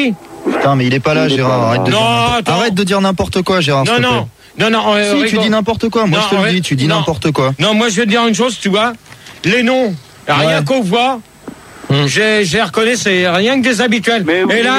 aussi. Putain, mais il est pas là, Gérard. Arrête de dire n'importe quoi, Gérard. Non. Si, tu dis n'importe quoi. Moi, je te le dis, tu dis n'importe quoi. Non, moi, je vais te dire une chose, tu vois. Les noms, rien qu'on voit. J'ai reconnu, c'est rien que des habituels. Mais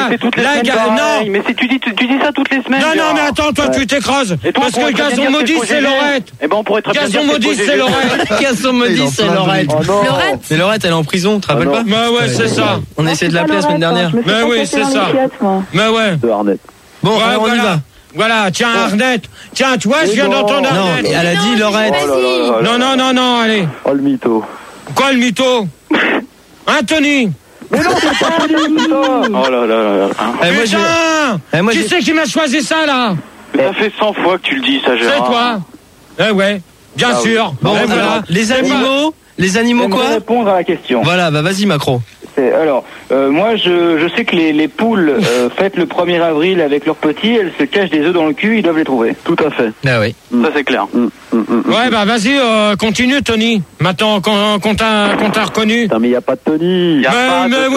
si tu dis ça toutes les semaines. Non, mais attends, toi, tu t'écrases. Parce que Gazon maudit, c'est Laurette. Eh ben, on pourrait très bien dire Gazon maudit, c'est Laurette. Gazon maudit, c'est Laurette. Laurette. Mais Laurette, elle est en prison, tu te rappelles pas? Bah ouais, c'est ça. On a essayé de l'appeler la semaine dernière. Mais oui, c'est ça. Mais ouais. Bon, alors on y va. Voilà, tiens, Arnette. Tiens, tu vois, je viens d'entendre Arnette. Non, elle a dit Laurette. Non, allez. Oh, le mytho. Quoi, le mytho? Anthony. Mais non, c'est pas ça. Oh là. Putain, qui c'est qui m'a choisi ça, là? Mais ça fait 100 fois que tu le dis, ça, Gérard. C'est toi. Eh ouais, bien sûr. Bon, voilà. Les animaux quoi? Répondre à la question. Voilà, bah vas-y, Macron. Alors, moi, je sais que les poules fêtent le 1er avril avec leurs petits, elles se cachent des œufs dans le cul, ils doivent les trouver. Tout à fait. Ah oui. Ça, c'est clair. Ouais, bah vas-y, continue, Tony. Maintenant qu'on t'a reconnu. Putain, mais il n'y a pas de Tony. Mais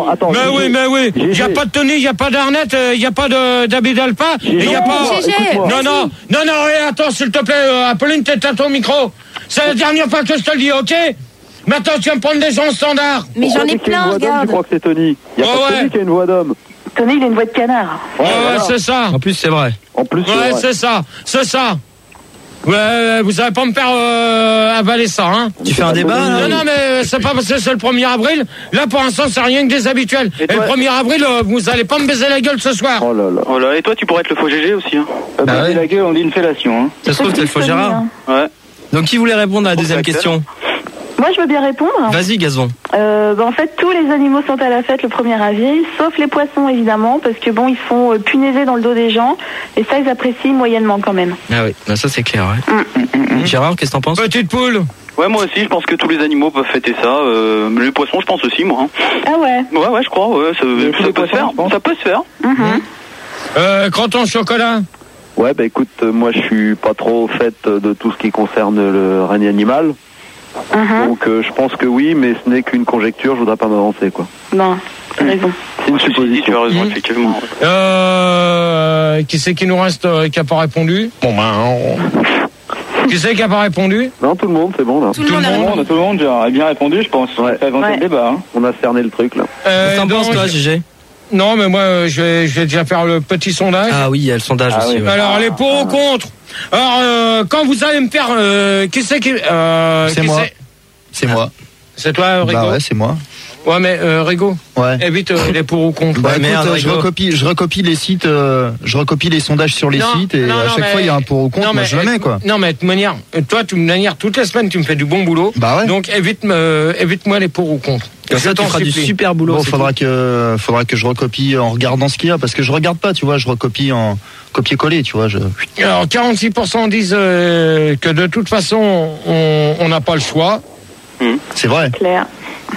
oui. Il n'y a pas de Tony, il n'y a pas d'Arnette, il n'y a pas d'Abid Alpha, il n'y a pas... Non, attends, s'il te plaît, Apolline, t'es à ton micro. C'est la dernière fois que je te le dis, ok? Maintenant, tu vas me prendre des gens standards. Mais j'en ai plein, regarde. Je crois que c'est Tony. Il n'y a pas Tony qui a une voix d'homme. Tony, il a une voix de canard. Ouais, c'est ça. En plus, c'est vrai. C'est ça. Ouais, vous savez pas me faire avaler ça, hein. Tu fais un débat, là? Non, mais c'est pas parce que c'est le 1er avril. Là, pour l'instant, c'est rien que des habituels. Et le 1er avril, vous allez pas me baiser la gueule ce soir. Oh là, et toi, tu pourrais être le faux GG aussi, hein. Baiser la gueule, on dit une fellation, hein. Ça se trouve, t'es le faux Gérard. Ouais. Donc, qui voulait répondre à la deuxième question? Moi, je veux bien répondre. Vas-y, Gazon. En fait, tous les animaux sont à la fête le 1er avril, sauf les poissons, évidemment, parce que bon, ils font punaiser dans le dos des gens, et ça, ils apprécient moyennement quand même. Ah oui, ça c'est clair, ouais. Gérard, qu'est-ce que t'en penses? Petite poule. Ouais, moi aussi, je pense que tous les animaux peuvent fêter ça. Les poissons, je pense aussi, moi. Ah ouais? Ouais, je crois, ouais, ça peut se faire. Ça peut se faire. Croton chocolat. Ouais, bah écoute, moi je suis pas trop au fait de tout ce qui concerne le règne animal. Donc je pense que oui, mais ce n'est qu'une conjecture, je voudrais pas m'avancer, quoi. Non, t'as raison. C'est une supposition. Tu as raison, effectivement. Qui c'est qui nous reste qui a pas répondu? Bon qui c'est qui a pas répondu? Non, tout le monde, c'est bon là. Tout le monde a bien répondu, je pense. Ouais. Ça a inventé le débat. Hein. On a cerné le truc là. T'en penses toi, GG? Non, mais moi je vais déjà faire le petit sondage. Ah oui, il y a le sondage aussi. Ouais. Alors les pour ou contre. Alors quand vous allez me faire qui c'est qui c'est moi. C'est moi. C'est toi, Rigo? Bah ouais, c'est moi. Ouais, mais Rigo. Ouais. Évite les pour ou contre. Bah, merde, écoute, je recopie les sites, je recopie les sondages sur les sites et à chaque fois il y a un pour ou contre. Moi je le mets, quoi. Non, mais de toute manière, toi, toutes les semaines tu me fais du bon boulot. Bah ouais. Donc évite-moi les pour ou contre. Comme ça, tu feras du super boulot. Bon, faudra que je recopie en regardant ce qu'il y a, parce que je regarde pas, tu vois, je recopie en copier-coller, tu vois. Alors 46% disent que de toute façon on n'a pas le choix. C'est vrai. Claire.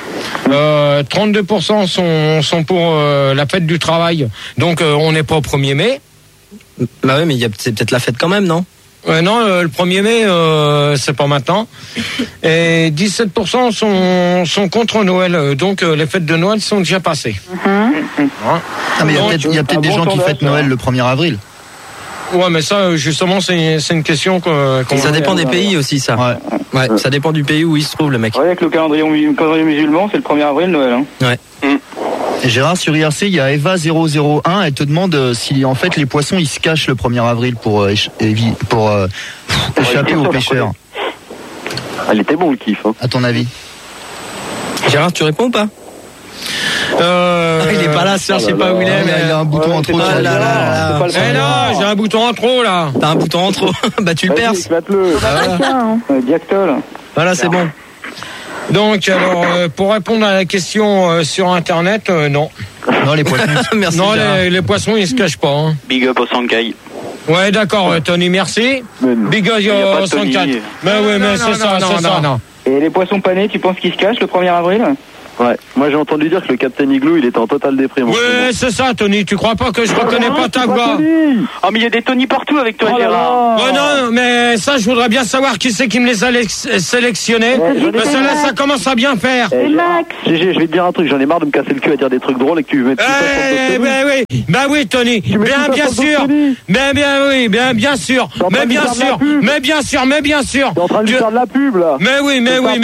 32% sont pour la fête du travail. Donc on n'est pas au 1er mai. Bah ouais, mais c'est peut-être la fête quand même, non? Non, le 1er mai, c'est pas maintenant. Et 17% sont contre Noël. Donc les fêtes de Noël sont déjà passées. Ah, mais il y a peut-être des gens qui fêtent Noël le 1er avril. Ouais, mais ça, justement, c'est une question ça dépend des pays aussi, ça. Ouais, ça dépend du pays où il se trouve, le mec. Ouais, avec le calendrier musulman, c'est le 1er avril, Noël. Hein. Ouais. Et Gérard, sur IRC, il y a Eva001, elle te demande si en fait les poissons ils se cachent le 1er avril pour échapper aux pêcheurs. Elle était bon le kiff, hein. À ton avis? Gérard, tu réponds ou pas? Il est pas là, je sais pas où il est, mais il a un bouton en trop. Non, j'ai un bouton en trop là. T'as un bouton en trop. Bah tu le perces. Éclate-le. Diactol. Voilà, c'est bon. Donc alors pour répondre à la question sur internet, non. Non, les poissons. Merci. Non, les poissons ils se cachent pas. Hein. Big up au Sankai. Ouais, d'accord, Tony, merci. Big up au 104. Mais oui, mais c'est ça, c'est ça. Et les poissons panés, tu penses qu'ils se cachent le 1er avril? Ouais, moi j'ai entendu dire que le Captain Igloo il était en totale déprime. Ouais, c'est ça, Tony. Tu crois pas que je reconnais pas ta voix? Oh, mais il y a des Tony partout avec toi, Gérard. Ouais, non, mais ça, je voudrais bien savoir qui c'est qui me les a sélectionnés. Parce que là, ça commence à bien faire. C'est Max. GG, je vais te dire un truc, j'en ai marre de me casser le cul à dire des trucs drôles et que tu veux mettre tout ça sur le oui. Bah oui, Tony. Bien sûr. Mais bien sûr. Mais bien sûr. T'es en train de faire de la pub là. Mais oui.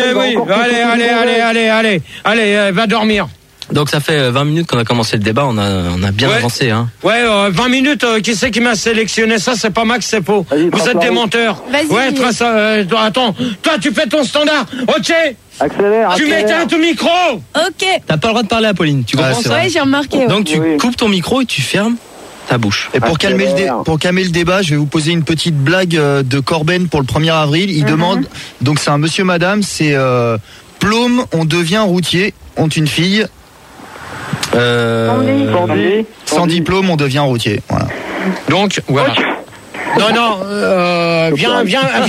Allez, va dormir. Donc ça fait 20 minutes qu'on a commencé le débat, on a bien avancé. Hein. Ouais, 20 minutes, qui c'est qui m'a sélectionné ça? C'est pas Max, c'est faux. Vous êtes des menteurs. Vas-y. Ouais, attends, toi tu fais ton standard, ok? Accélère. Tu m'éteins ton micro. Ok. T'as pas le droit de parler, Apolline, tu comprends ça? Ouais, j'ai remarqué. Donc tu coupes ton micro et tu fermes ta bouche. Et pour calmer le débat, je vais vous poser une petite blague de Corben pour le 1er avril. Il demande, donc c'est un monsieur madame, c'est Plôme, on devient routier, ont une fille. Sans diplôme, on devient routier. Voilà. Donc, voilà. Non, viens.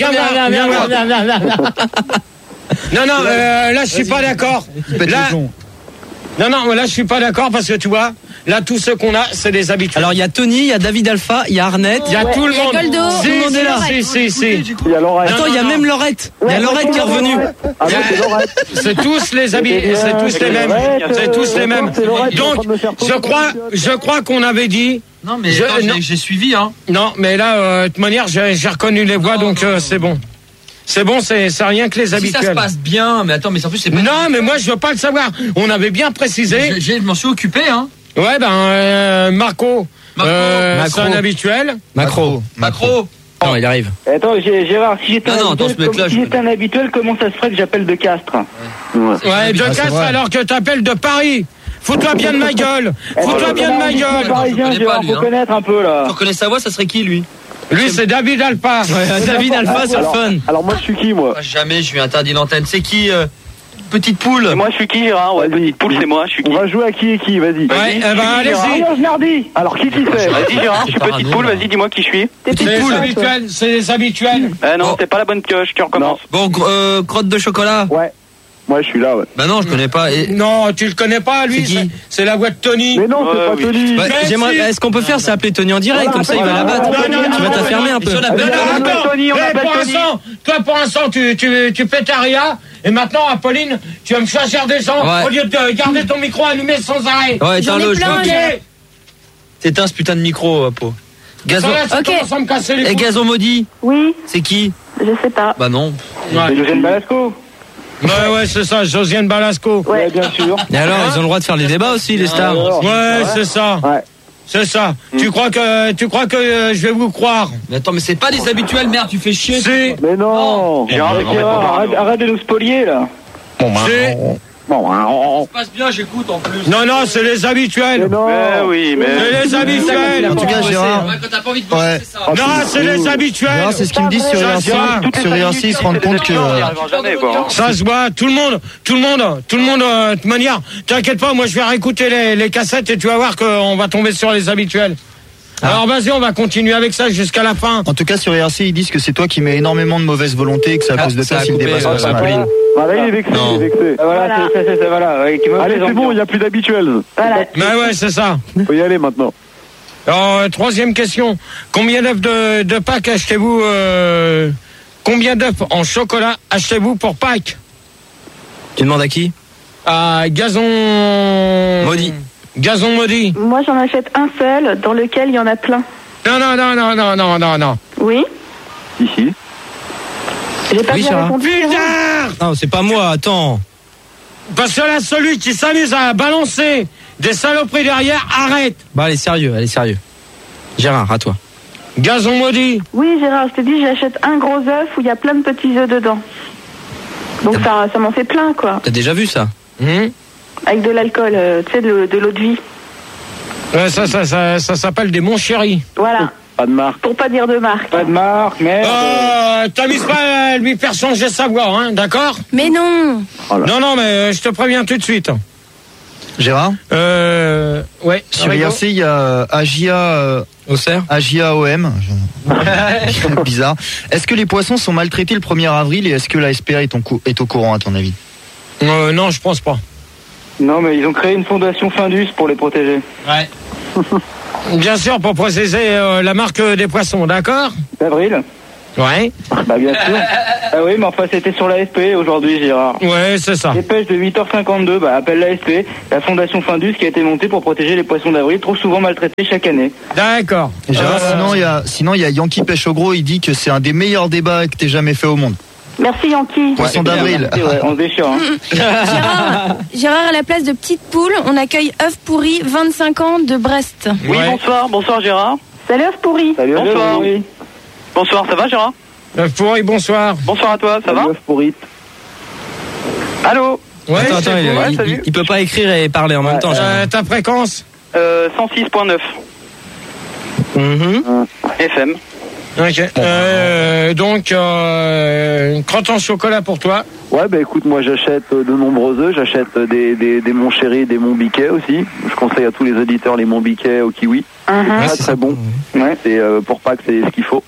Non, là, je suis pas d'accord. Là, je suis pas d'accord parce que tu vois, là, tous ceux qu'on a, c'est des habitués. Alors, il y a Tony, il y a David Alpha, il y a Arnett. Il y a tout le monde. Goldo. Tout le monde est là. Si. Il y a Laurette. Attends, il y a même Laurette. Il y a Laurette qui est revenue. C'est tous les habitués, c'est tous les mêmes. C'est tous les mêmes. Donc, je crois qu'on avait dit. Non, mais j'ai suivi, hein. Non, mais là, de toute manière, j'ai reconnu les voix, donc c'est bon. C'est bon, c'est rien que les habituels. Si ça se passe bien, mais attends, mais en plus c'est pas. Non, mais moi je veux pas le savoir. On avait bien précisé. Je m'en suis occupé, hein. Ouais, Marco. C'est un habituel. Macro. Non, il arrive. Attends, Gérard, si j'étais un habituel, comment ça se ferait que j'appelle de Castres? Ouais, de Castres alors que t'appelles de Paris. Fous-toi bien de ma gueule. Parisien, Gérard, faut connaître un peu là. Tu reconnais sa voix, ça serait qui lui? Lui, c'est David Alpha. David Alpha, c'est le fun. Alors moi je suis qui moi? Jamais je lui interdis l'antenne. C'est qui Petite Poule? Et moi je suis qui, Gérard? Ouais, Petite Poule, c'est moi, je suis qui? On va jouer à qui et qui, vas-y. Ouais, allez-y. Alors qui c'est? Vas-y, Gérard, je suis Petite Poule, vas-y, dis-moi qui je suis. C'est les habituels. Non, t'es pas la bonne pioche, tu recommences. Bon, crotte de chocolat. Ouais. Moi je suis là, ouais. Bah non, je connais pas. Non, tu le connais pas, lui. C'est qui? C'est la voix de Tony. Mais non, c'est pas Tony. Est-ce qu'on peut faire c'est appeler Tony en direct, comme ça il va la battre. Tu vas t'affirmer un peu. Toi pour l'instant tu fais ta ria. Et maintenant, Apolline, tu vas me choisir des gens au lieu de garder ton micro allumé sans arrêt. Ouais, éteins-le, je t'éteins ce putain de micro, Po. Gazon. Et Gazon maudit. Oui. C'est qui? Je sais pas. Bah non. C'est Josiane Balasco. Ouais, c'est ça, Josiane Balasco. Ouais, bien sûr. Et alors, ils ont le droit de faire les débats aussi, les stars. Ouais, c'est ça. Ouais. C'est ça. Tu crois que je vais vous croire? Mais attends, mais c'est pas des habituels, merde, tu fais chier. Si. Mais non. Arrête de nous spolier là. Ça se passe bien, j'écoute en plus. Non, c'est les habituels. Mais oui, mais. C'est les habituels. En tout cas, Gérard. Quand t'as pas envie de bosser, c'est ça. Non, c'est les habituels. Gérard, c'est ce qu'ils me disent sur IRC. Sur IRC, ils se rendent compte que. Ça se voit, tout le monde, de toute manière, t'inquiète pas, moi je vais réécouter les cassettes et tu vas voir qu'on va tomber sur les habituels. Alors vas-y, on va continuer avec ça jusqu'à la fin. En tout cas, sur IRC, ils disent que c'est toi qui mets énormément de mauvaise volonté et que c'est à cause de toi si le débat se passe mal. Voilà, il est vexé, Voilà, c'est Allez, c'est bon, il n'y a plus d'habituels. Voilà. Mais ouais, c'est ça. Faut y aller maintenant. Alors, troisième question. Combien d'œufs de Pâques achetez-vous Combien d'œufs en chocolat achetez-vous pour Pâques? Tu demandes à qui? À Gazon maudit. Moi, j'en achète un seul dans lequel il y en a plein. Non. Oui. Ici. J'ai pas bien répondu. Putain! Non, c'est pas moi, attends. Parce que là, celui qui s'amuse à balancer des saloperies derrière, arrête! Bah, allez, sérieux. Gérard, à toi. Gazon maudit. Oui, Gérard, je te dis, j'achète un gros œuf où il y a plein de petits œufs dedans. Donc ça m'en fait plein, quoi. T'as déjà vu ça? Avec de l'alcool, tu sais, de l'eau de vie. Ouais, ça s'appelle des mon chéri. Voilà. Pas de marque. Pour pas dire de marque. Pas de marque, merde. T'amuses pas à lui faire changer sa voix, hein, d'accord? Mais non. Non, mais je te préviens tout de suite. Gérard? Ouais. Sur IRC, il y a Agia OM. Bizarre. Est-ce que les poissons sont maltraités le 1er avril et est-ce que la SPA est au courant à ton avis? Non, je pense pas. Non, mais ils ont créé une fondation Findus pour les protéger. Ouais. Bien sûr, pour protéger la marque des poissons, d'accord ? D'avril. Ouais. Bah bien sûr. Ah oui, mais enfin c'était sur l'AFP aujourd'hui, Gérard. Ouais, c'est ça. Dépêche de 8h52, bah appelle l'AFP, la fondation Findus qui a été montée pour protéger les poissons d'avril, trop souvent maltraités chaque année. D'accord. Gérard, sinon il y a Yankee Pêche au gros, il dit que c'est un des meilleurs débats que t'aies jamais fait au monde. Merci Yankee. Poisson d'avril. Ouais, on se déchire. Hein. Gérard, à la place de Petite Poule, on accueille œuf pourri, 25 ans de Brest. Oui, bonsoir Gérard. Salut œuf pourri. Salut, bonsoir. Oui. Bonsoir, ça va Gérard? Œuf pourri, bonsoir. Bonsoir à toi, ça va? Œuf pourri. Allô? Ouais, attends, il peut pas écrire et parler en même temps. Ta fréquence? 106.9. FM. Ok. Donc, crotte en chocolat pour toi. Ouais, bah écoute, moi j'achète de nombreux œufs, j'achète des Mon Chéri, des Mon Biquet aussi. Je conseille à tous les auditeurs les Mon Biquet au kiwi. C'est très bon. Ouais, c'est pour Pâques, c'est ce qu'il faut.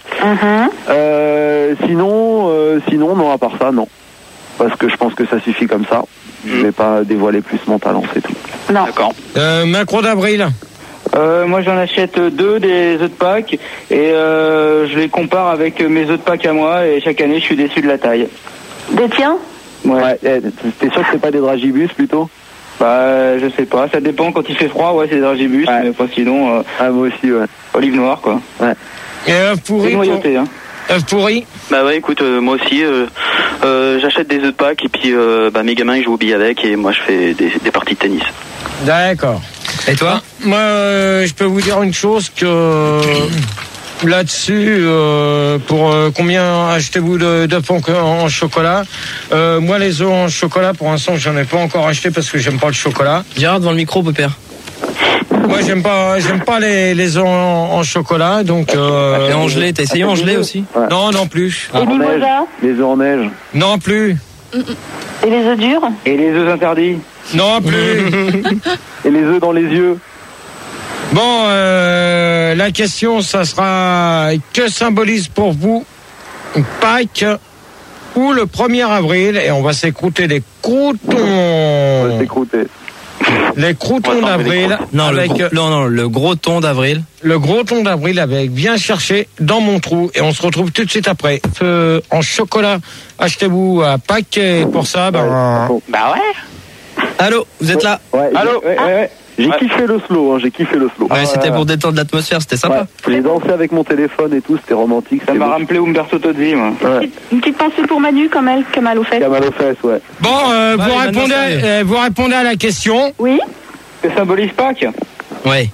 Sinon, non, à part ça, non. Parce que je pense que ça suffit comme ça. Je vais pas dévoiler plus mon talent, c'est tout. Non. D'accord. Macro d'avril. Moi j'en achète 2 des œufs de Pâques et je les compare avec mes œufs de Pâques à moi et chaque année je suis déçu de la taille. Des tiens? Ouais. T'es sûr que c'est pas des dragibus plutôt? Bah je sais pas, ça dépend, quand il fait froid, ouais c'est des dragibus, mais pas sinon moi aussi, ouais. olive noire quoi. Ouais. Et œuf pourri. C'est noyauté, hein. Œuf pourri. Bah ouais, écoute, moi aussi, j'achète des œufs de Pâques et puis mes gamins ils jouent au billes avec et moi je fais des parties de tennis. D'accord. Et toi? Moi, je peux vous dire une chose que là-dessus, pour combien achetez-vous d'œufs en chocolat? Moi, les œufs en chocolat, pour l'instant, j'en ai pas encore acheté parce que j'aime pas le chocolat. Gérard, devant le micro, pépère. Moi, j'aime pas les œufs en chocolat, donc. Et en gelée, t'as essayé en gelée aussi? Ouais. Non plus. Et mimosa? Les œufs en neige. Non plus. Et les œufs durs? Et les œufs interdits? Non plus. Et les œufs dans les yeux. Bon, la question, ça sera que symbolise pour vous Pâques ou le 1er avril, et on va s'écrouter des croutons. On va s'écrouter. Les croutons d'avril. Non, le gros thon d'avril. Le gros thon d'avril avec bien cherché dans mon trou. Et on se retrouve tout de suite après. En chocolat, achetez-vous à Pâques. Et pour ça, Bah ouais. Allô, vous êtes là? Ouais. Allô? Ouais. J'ai kiffé le slow, j'ai kiffé le slow. Ouais, c'était pour détendre l'atmosphère, c'était sympa. Ouais. J'ai dansé avec mon téléphone et tout, c'était romantique. Ça m'a rappelé Umberto Tozzi, moi. Ouais. Une petite pensée pour Manu, comme elle, qui a mal aux fesses. Qui a mal aux fesses, ouais. Bon, vous répondez à la question. Oui. Que symbolise Pâques? Ouais.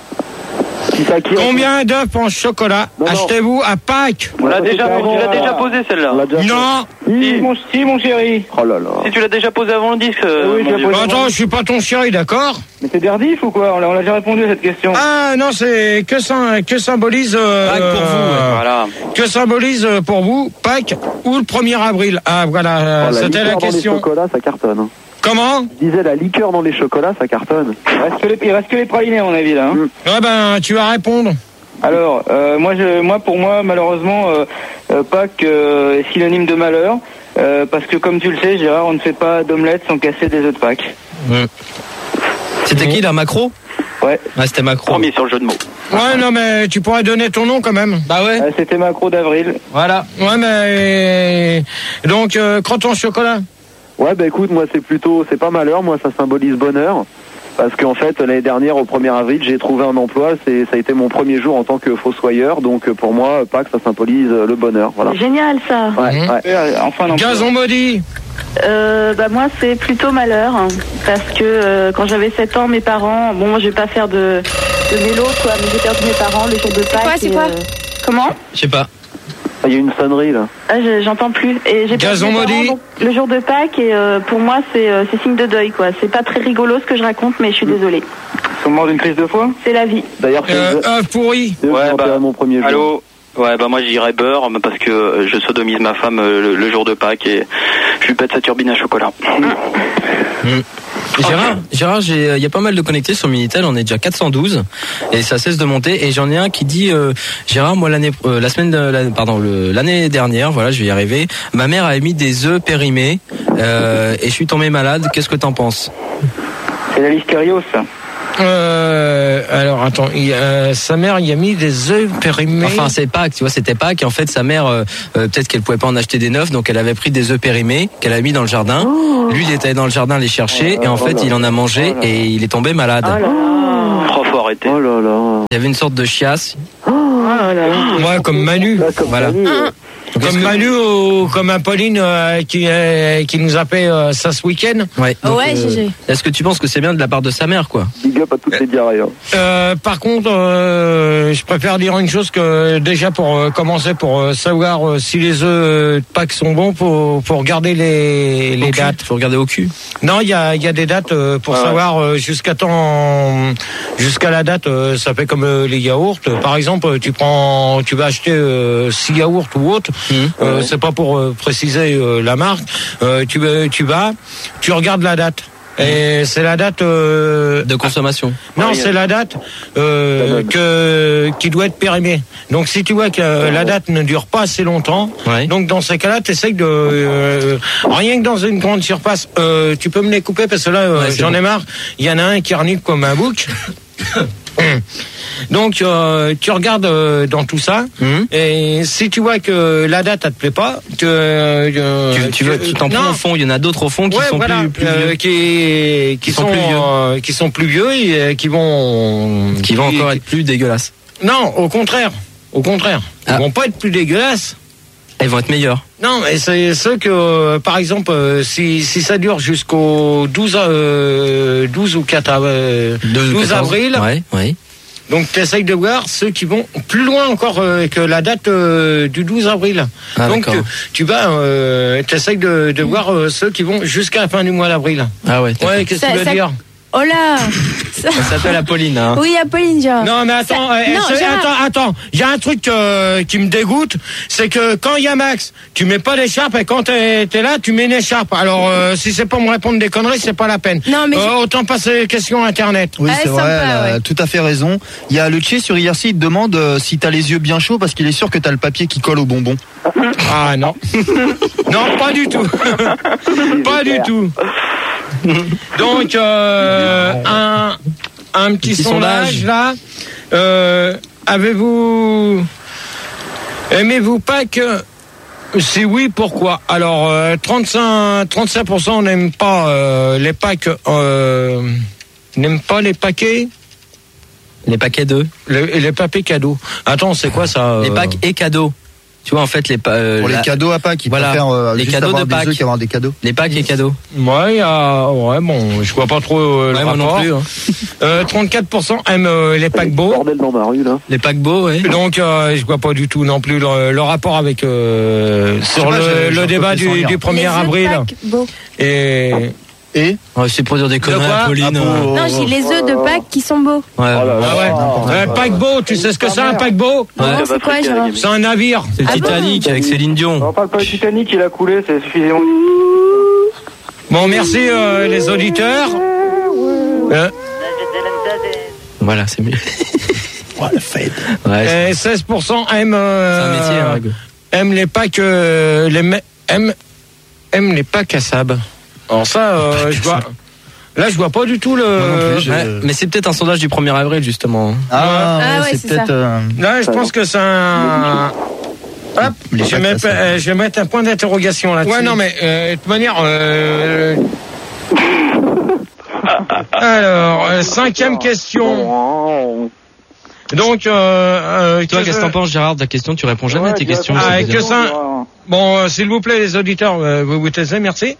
Combien d'œufs en chocolat achetez-vous à Pâques? Tu l'as déjà posé celle-là. Non. Si, mon chéri. Oh là là. Si tu l'as déjà posé avant le disque. Oui, Attends, je suis pas ton chéri, d'accord? Mais c'est Derdif ou quoi? On l'a déjà répondu à cette question. Ah non, c'est que symbolise Pâques pour vous. Voilà. Que symbolise pour vous Pâques ou le 1er avril? Ah voilà, c'était la question. Dans les chocolats, ça cartonne. Hein. Comment? Je disais la liqueur dans les chocolats, ça cartonne. Il reste que les pralinés à mon avis là. Hein. Ouais ben tu vas répondre. Alors pour moi malheureusement Pâques est synonyme de malheur parce que comme tu le sais Gérard, on ne fait pas d'omelette sans casser des œufs de Pâques. C'était qui là, Macro? Ouais. C'était Macro. Promis sur le jeu de mots. Ouais non mais tu pourrais donner ton nom quand même. Bah ouais. C'était Macro d'avril. Voilà. Ouais mais donc crotte en chocolat. Ouais, bah écoute, moi c'est pas malheur, moi ça symbolise bonheur. Parce qu'en fait, l'année dernière, au 1er avril, j'ai trouvé un emploi, ça a été mon premier jour en tant que fossoyeur, donc pour moi, Pâques, ça symbolise le bonheur, voilà. C'est génial ça. Ouais. Enfin, Gazon maudit. Moi c'est plutôt malheur, hein, parce que quand j'avais 7 ans, mes parents, bon moi je vais pas faire de mélo quoi, mais j'ai perdu mes parents le jour de Pâques. C'est quoi Comment? Je sais pas. Il y a une sonnerie là. J'entends plus. Et j'ai perdu mes parents, donc, le jour de Pâques et pour moi c'est signe de deuil quoi. C'est pas très rigolo ce que je raconte, mais je suis désolée. Ils sont morts d'une crise de foie? C'est la vie. D'ailleurs, pourri. Ouais, mon premier jour. Allô? Ouais, moi je dirais beurre parce que je sodomise ma femme le jour de Pâques et je lui pète sa turbine à chocolat. Gérard, il y a pas mal de connectés sur Minitel, on est déjà 412 et ça cesse de monter et j'en ai un qui dit Gérard, moi l'année dernière, voilà, je vais y arriver, ma mère a émis des œufs périmés et je suis tombé malade, qu'est-ce que t'en penses? C'est la Listérios. Alors attends, sa mère il a mis des œufs périmés. Enfin c'est Pâques, tu vois, c'était Pâques et en fait sa mère peut-être qu'elle pouvait pas en acheter des neufs, donc elle avait pris des œufs périmés qu'elle a mis dans le jardin. Lui il était allé dans le jardin les chercher et en fait il en a mangé et il est tombé malade. Trop fort arrêté. Oh là là. Il y avait une sorte de chiasse. Ouais, comme Manu. Voilà. Comme Manu ou comme Apolline qui nous a fait ça ce week-end. Ouais. Donc, GG. Est-ce que tu penses que c'est bien de la part de sa mère, quoi? Big up à toutes les diarrhées. Par contre, je préfère dire une chose que déjà pour commencer, pour savoir si les œufs de Pâques sont bons, faut regarder les dates. Faut regarder au cul. Non, il y a des dates pour savoir jusqu'à la date. Ça fait comme les yaourts. Par exemple, tu vas acheter 6 yaourts ou autre. C'est pas pour préciser la marque. Tu regardes la date. Et c'est la date de consommation. Non, c'est la date qui doit être périmée. Donc si tu vois que la date ne dure pas assez longtemps, donc dans ces cas-là, tu essayes de rien que dans une grande surface, tu peux me les couper parce que là j'en ai marre. Il y en a un qui renifle comme un bouc. Donc tu regardes dans tout ça et si tu vois que la date elle te plaît pas, tu t'en prends au fond. Il y en a d'autres au fond qui sont plus vieux, qui sont plus vieux et qui vont encore être plus dégueulasses. Non, au contraire, ils vont pas être plus dégueulasses. Elles vont être meilleures. Non, mais c'est ceux que, par exemple, si ça dure jusqu'au 12 ou 12 avril. Ouais. Donc, tu essayes de voir ceux qui vont plus loin encore que la date du 12 avril. Donc, tu vas, t'essayes de voir ceux qui vont jusqu'à la fin du mois d'avril. Ah ouais. Ouais, qu'est-ce que tu veux dire? Oh là! Ça s'appelle Apolline, hein. Oui, Apolline, genre. Non, mais attends, attends. Il y a un truc qui me dégoûte, c'est que quand il y a Max, tu mets pas d'écharpe et quand t'es là, tu mets une écharpe. Alors, si c'est pour me répondre des conneries, c'est pas la peine. Non, mais autant passer les questions Internet. Oui, c'est vrai, elle a tout à fait raison. Il y a le Tché sur IRC, il te demande si t'as les yeux bien chauds parce qu'il est sûr que t'as le papier qui colle au bonbon. Ah non. Non, pas du tout. Pas du tout. Donc un petit sondage là. Aimez-vous Pâques? Si oui, pourquoi? Alors 35% n'aiment pas les Pâques. N'aiment pas les paquets. Les paquets d'œufs. Les papiers cadeaux. Attends, c'est quoi ça? Les Pâques et cadeaux. Tu vois, en fait, pour les cadeaux à Pâques, ils préfèrent les juste cadeaux avoir de des Pâques. œufs qu'avoir des cadeaux. Les Pâques et cadeaux. Ouais, bon, je vois pas trop le rapport. Moi non plus. 34% aiment les paquebots. Bordel dans ma rue, là. Les paquebots, ouais. Donc, je vois pas du tout non plus le rapport avec sur le débat du 1er avril. Et c'est pour dire des conneries, Pauline. Non, j'ai les œufs de Pâques qui sont beaux. Ouais. Paquebot, tu sais ce que c'est un paquebot? Non, c'est quoi, genre? C'est un navire. C'est le Titanic avec Céline Dion. On parle pas du Titanic, il a coulé, c'est suffisamment. Bon, merci les auditeurs. Voilà, c'est mieux. Voilà, fade. Et 16% aiment. C'est un métier, hein, aiment les Pâques. Aiment les Pâques à sable. Alors ça, je vois. Là, je vois pas du tout le. Mais c'est peut-être un sondage du 1er avril, justement. Ouais, c'est peut-être. Là, je pense que c'est un. Hop, je vais mettre un point d'interrogation là-dessus. Ouais, non, mais de toute manière. Alors, 5e question. Donc, toi, qu'est-ce que t'en penses, Gérard, de la question? Tu réponds jamais à tes questions. Bon, s'il vous plaît, les auditeurs, vous vous taisez, merci.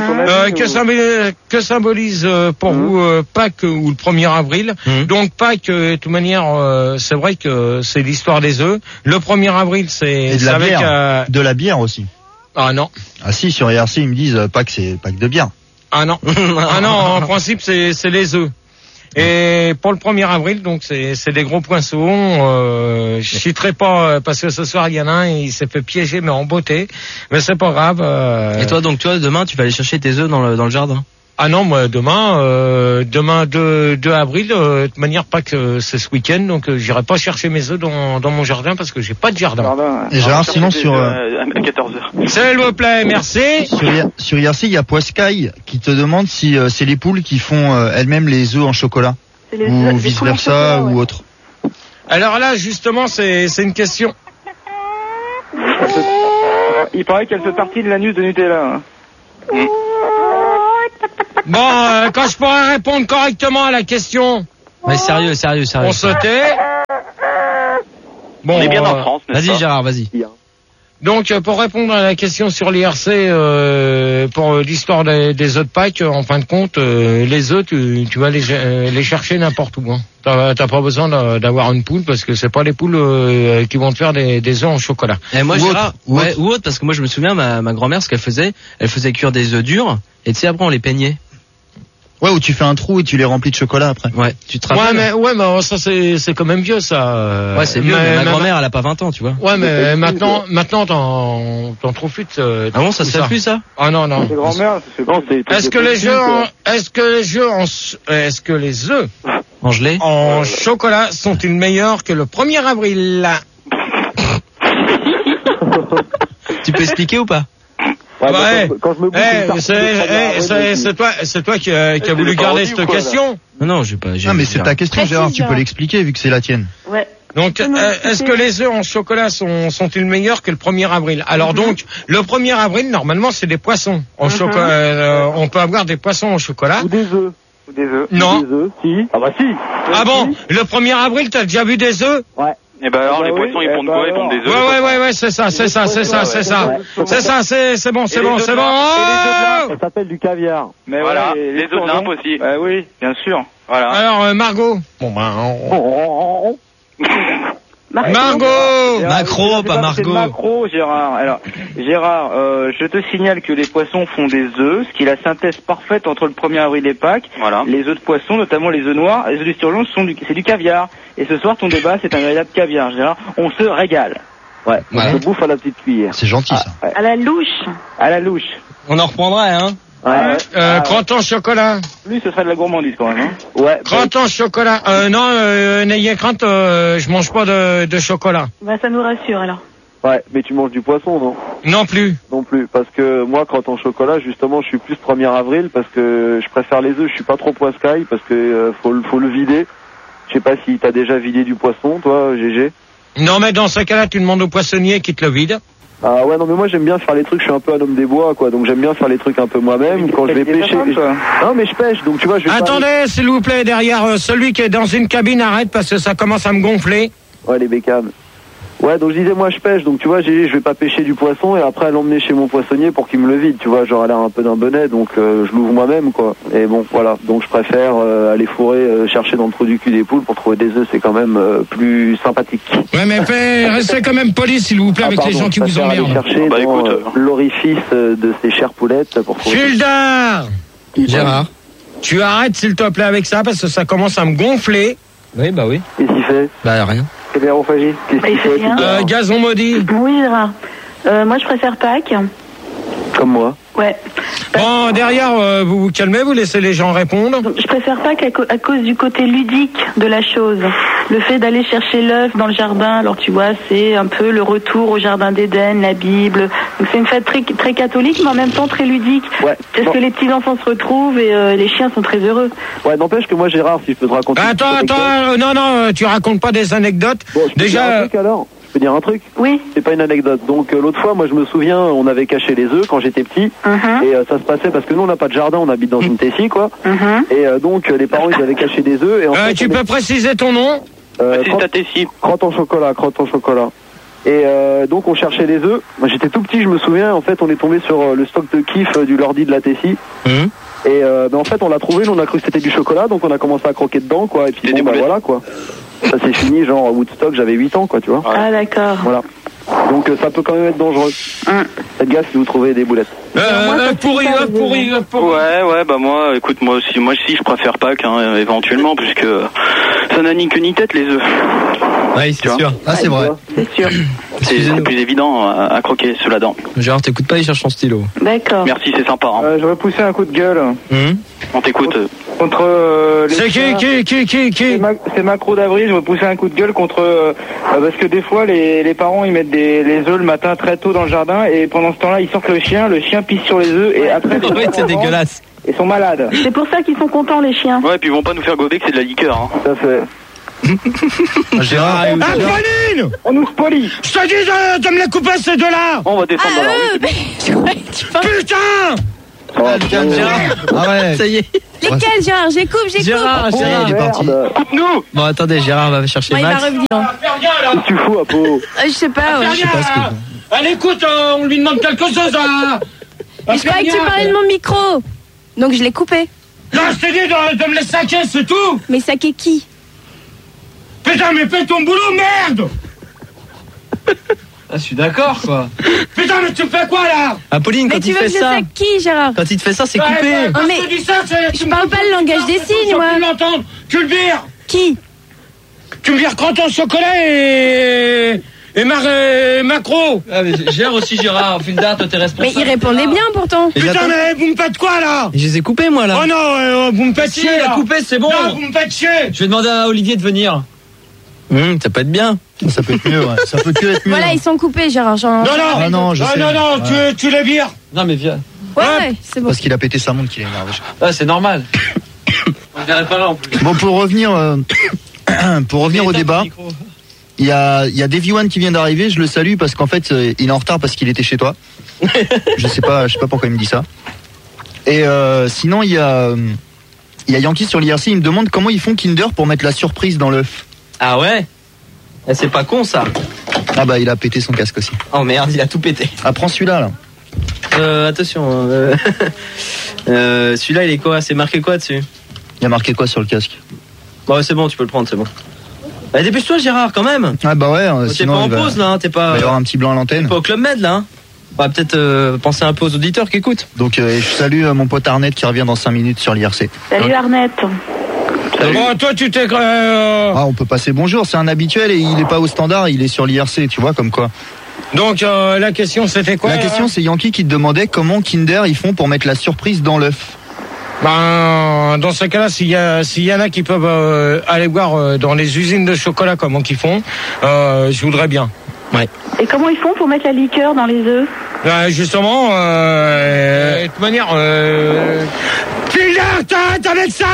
Que symbolise pour vous Pâques ou le 1er avril? Donc Pâques, de toute manière, c'est vrai que c'est l'histoire des œufs. Le 1er avril, c'est de la bière. De la bière aussi. Ah non. Ah si, sur IRC, ils me disent Pâques, c'est Pâques de bière. Ah non. Ah non, en principe, c'est les œufs. Et pour le 1er avril, donc c'est des gros poinçons. Je citerai pas parce que ce soir il y en a un, il s'est fait piéger mais en beauté. Mais c'est pas grave. Et toi, donc demain tu vas aller chercher tes œufs dans le jardin? Ah non, moi demain 2 avril, de toute manière pas que c'est ce week-end, donc j'irai pas chercher mes œufs dans mon jardin parce que j'ai pas de jardin. Et Gérard, sinon sur à 14h. S'il vous plaît, merci. Sur IRC, il y a Poiscaille qui te demande si c'est les poules qui font elles-mêmes les œufs en chocolat ou vice versa ou autre. Alors là, justement, c'est une question. Il paraît qu'elle se tartine l'anus de Nutella. Bon, quand je pourrais répondre correctement à la question. Mais sérieux. On se tait. Bon, on est bien en France, n'est-ce pas ? Vas-y Gérard, vas-y. Donc, pour répondre à la question sur l'IRC, pour l'histoire des œufs de Pâques, en fin de compte, les œufs, tu vas les chercher n'importe où. Hein. T'as pas besoin d'avoir une poule parce que c'est pas les poules qui vont te faire des œufs en chocolat. Et moi, Gérard, ou autre, parce que moi je me souviens, ma grand-mère, ce qu'elle faisait, elle faisait cuire des œufs durs, et tu sais, après on les peignait. Ouais, où tu fais un trou et tu les remplis de chocolat après. Ouais, tu te rappelles. Ouais, mais ça c'est quand même vieux ça. Ouais, c'est vieux, mais ma grand-mère elle a pas 20 ans, tu vois. Ouais, mais maintenant t'en trouves plus. Ah bon, ça se fait plus ça ? Ah non. C'est grand-mère, Est-ce que les œufs en gelée en chocolat sont-ils meilleurs que le 1er avril? Tu peux expliquer ou pas? Ouais, quand je me bouge c'est toi qui a voulu garder cette question. Non, j'ai pas. Non, mais c'est ta question, Gérard, tu peux l'expliquer vu que c'est la tienne. Ouais. Donc, est-ce que les œufs en chocolat sont-ils meilleurs que le 1er avril? Alors donc, le 1er avril, normalement, c'est des poissons en chocolat. On peut avoir des poissons au chocolat. Ou des œufs. Non. Des œufs, si. Ah bah si. Ah bon? Le 1er avril, t'as déjà vu des œufs? Ouais. Et ben alors, les poissons, ils pondent quoi? Ils pondent des œufs. Ouais, c'est ça. C'est bon. Ça s'appelle du caviar. Mais voilà, ouais, les œufs de nymphes aussi. Oui, bien sûr. Voilà. Alors, Margot. Bon, Margot! Macro, pas Margot. Macro, Gérard. Alors, Gérard, je te signale que les poissons font des œufs, ce qui est la synthèse parfaite entre le 1er avril et Pâques. Voilà. Les œufs de poisson, notamment les œufs noirs, les œufs du surgelon, c'est du caviar. Et ce soir, ton débat, c'est un véritable caviar, Gérard. On se régale. Ouais. On se bouffe à la petite cuillère. C'est gentil ça. Ouais. À la louche. À la louche. On en reprendra, hein. Crotte en chocolat. Lui, ce serait de la gourmandise quand même. Hein. Ouais. Crotte en chocolat. Non, n'ayez crainte, je mange pas de chocolat. Bah, ça nous rassure alors. Ouais, mais tu manges du poisson, non? Non plus. Non plus, parce que moi, quand en chocolat, justement, je suis plus 1er avril, parce que je préfère les œufs, je suis pas trop poiscaille, parce que faut le vider. Je sais pas si t'as déjà vidé du poisson, toi, GG. Non, mais dans ce cas-là, tu demandes au poissonnier qui te le vide. Ah ouais, non, mais moi j'aime bien faire les trucs, je suis un peu un homme des bois, quoi, donc j'aime bien faire les trucs un peu moi-même. Quand je vais pêcher. Non, mais je pêche, donc tu vois, je vais. Attendez, s'il vous plaît, derrière celui qui est dans une cabine, arrête parce que ça commence à me gonfler. Ouais, les bécanes. Ouais, donc je disais, moi je pêche, donc tu vois, je vais pas pêcher du poisson et après l'emmener chez mon poissonnier pour qu'il me le vide, tu vois, genre elle a un peu d'un bonnet, donc je l'ouvre moi-même, quoi. Et bon, voilà, donc je préfère aller fourrer, chercher dans le trou du cul des poules pour trouver des œufs, c'est quand même plus sympathique. Ouais, mais restez quand même poli, s'il vous plaît, avec les gens qui vous emmerdent. Aller chercher dans l'orifice de ces chères poulettes pour trouver. Gildard! Gérard. Tu arrêtes, s'il te plaît, avec ça, parce que ça commence à me gonfler. Oui, bah oui. Qu'est-ce qu'il fait? Bah rien. C'est bien, Rophagie. Qu'est-ce qu'il fait? Gazon maudit. Oui, Gérard. Moi, je préfère Pâques. Comme moi. Ouais. Bon, derrière, vous vous calmez, vous laissez les gens répondre. Je préfère Pâques à cause du côté ludique de la chose. Le fait d'aller chercher l'œuf dans le jardin, alors tu vois, c'est un peu le retour au jardin d'Éden, la Bible. Donc c'est une fête très, très catholique, mais en même temps très ludique. Ouais. Parce que les petits-enfants se retrouvent et les chiens sont très heureux. Ouais, n'empêche que moi, Gérard, si je peux te raconter... Attends, non, tu racontes pas des anecdotes. Bon, déjà... Je peux dire un truc? Oui. C'est pas une anecdote. Donc l'autre fois, moi je me souviens, on avait caché les œufs quand j'étais petit. Et ça se passait parce que nous on n'a pas de jardin, on habite dans une tessie, quoi. Et donc les parents ils avaient caché des œufs. Et en fait, tu peux préciser ton nom? Crotte en chocolat. Et donc on cherchait les œufs. Moi j'étais tout petit, je me souviens. En fait on est tombé sur le stock de kiff du Lordi de la tessie. Et en fait on l'a trouvé, nous on a cru que c'était du chocolat, donc on a commencé à croquer dedans, quoi. Et puis bon, bah voilà, quoi. Ça s'est fini, genre Woodstock, j'avais 8 ans, quoi, tu vois. Ah d'accord. Voilà. Donc ça peut quand même être dangereux. Faites gaffe si vous trouvez des boulettes. Pourri. Ouais, bah moi, écoute, moi aussi, je préfère Pâques, hein, éventuellement, puisque ça n'a ni queue ni tête, les œufs. Oui, c'est sûr. Ah, c'est vrai. C'est sûr. C'est plus évident à croquer sous la dent. Gérard, t'écoutes pas, il cherche son stylo. D'accord. Merci, c'est sympa. Hein. J'aurais poussé un coup de gueule. On t'écoute. Contre les c'est qui C'est Macro d'Avril, je vais pousser un coup de gueule contre parce que des fois les parents ils mettent les œufs le matin très tôt dans le jardin et pendant ce temps-là ils sortent le chien pisse sur les œufs et après c'est dégueulasse. Ils sont malades. C'est pour ça qu'ils sont contents les chiens. Ouais, et puis ils vont pas nous faire gober que c'est de la liqueur. Hein. Ça fait. Gérard, Pauline, on nous spolie. Je te dis de me les couper ces deux-là. On va descendre dans la rue. Putain. Gérard. Ah ouais. Ça y est. Lesquels, Gérard? J'ai coupe. Gérard, il est parti. Coupe-nous. Bon, attendez, Gérard va chercher Il va Max. revenir. Qu'est-ce que tu fous, Apo? Je sais pas, ouais. Je sais pas ce que. Allez, écoute, on lui demande quelque chose à... Mais je croyais que tu parlais de mon micro. Donc je l'ai coupé. Non, je t'ai dit de me les saquer, c'est tout. Mais saquer qui? Putain, mais fais ton boulot, merde. Ah, je suis d'accord, quoi. Putain, mais tu fais quoi, là? Pauline, Mais quand tu il veux fait que je ça... saque qui, Gérard? Quand il te fait ça, c'est coupé. Quand mais je te dis ça, je parle pas le langage des signes, moi. Tu l'entends, tu le vires. Qui? Tu me vires croton chocolat et macro. Ah, mais gère aussi, Gérard. Fulda, toi, t'es Mais responsable. il répondait bien, pourtant. Putain, mais vous me faites quoi, là? Je les ai coupés, moi, là. Oh non, vous me faites Si, chier, il a là. coupé, c'est bon. Non, vous me faites chier. Je vais demander à Olivier de venir. Ça peut être bien. Ça peut être mieux, ouais. Ça peut que être mieux. Voilà, ils sont coupés, Gérard. Non, Ah non, je sais. non, Ouais. tu les vires. Non, mais viens. Ouais, c'est bon. Parce qu'il a pété sa montre qu'il est énervé. Ah, c'est normal. On verrait pas là, en plus. Bon, pour revenir au débat, il y a Davy One qui vient d'arriver. Je le salue parce qu'en fait, il est en retard parce qu'il était chez toi. Je sais pas pourquoi il me dit ça. Et sinon, il y a Yankee sur l'IRC. Il me demande comment ils font Kinder pour mettre la surprise dans l'œuf. Ah ouais? C'est pas con, ça. Ah bah, il a pété son casque aussi. Oh merde, il a tout pété. Ah, prends celui-là, là. Attention. Celui-là, il est quoi? C'est marqué quoi dessus? Il y a marqué quoi sur le casque? Bon, c'est bon, tu peux le prendre, c'est bon. Bah, dépêche-toi, Gérard, quand même. Ah bah ouais. T'es Sinon, pas en il va- pause, là, hein, t'es il va pas... y avoir un petit blanc à l'antenne. T'es pas au Club Med, là, hein. On va peut-être penser un peu aux auditeurs qui écoutent. Donc je salue mon pote Arnett qui revient dans 5 minutes sur l'IRC. Salut Arnett. Bon, toi, tu t'es... Ah, on peut passer bonjour, c'est un habituel et il est pas au standard, il est sur l'IRC, tu vois, comme quoi. Donc, la question, c'était quoi? La question, c'est Yankee qui te demandait comment Kinder ils font pour mettre la surprise dans l'œuf. Ben, dans ce cas-là, s'il y en a qui peuvent aller voir dans les usines de chocolat comment qu'ils font, je voudrais bien. Ouais. Et comment ils font pour mettre la liqueur dans les œufs? Justement, de toute manière, Kinder, t'arrêtes avec ça!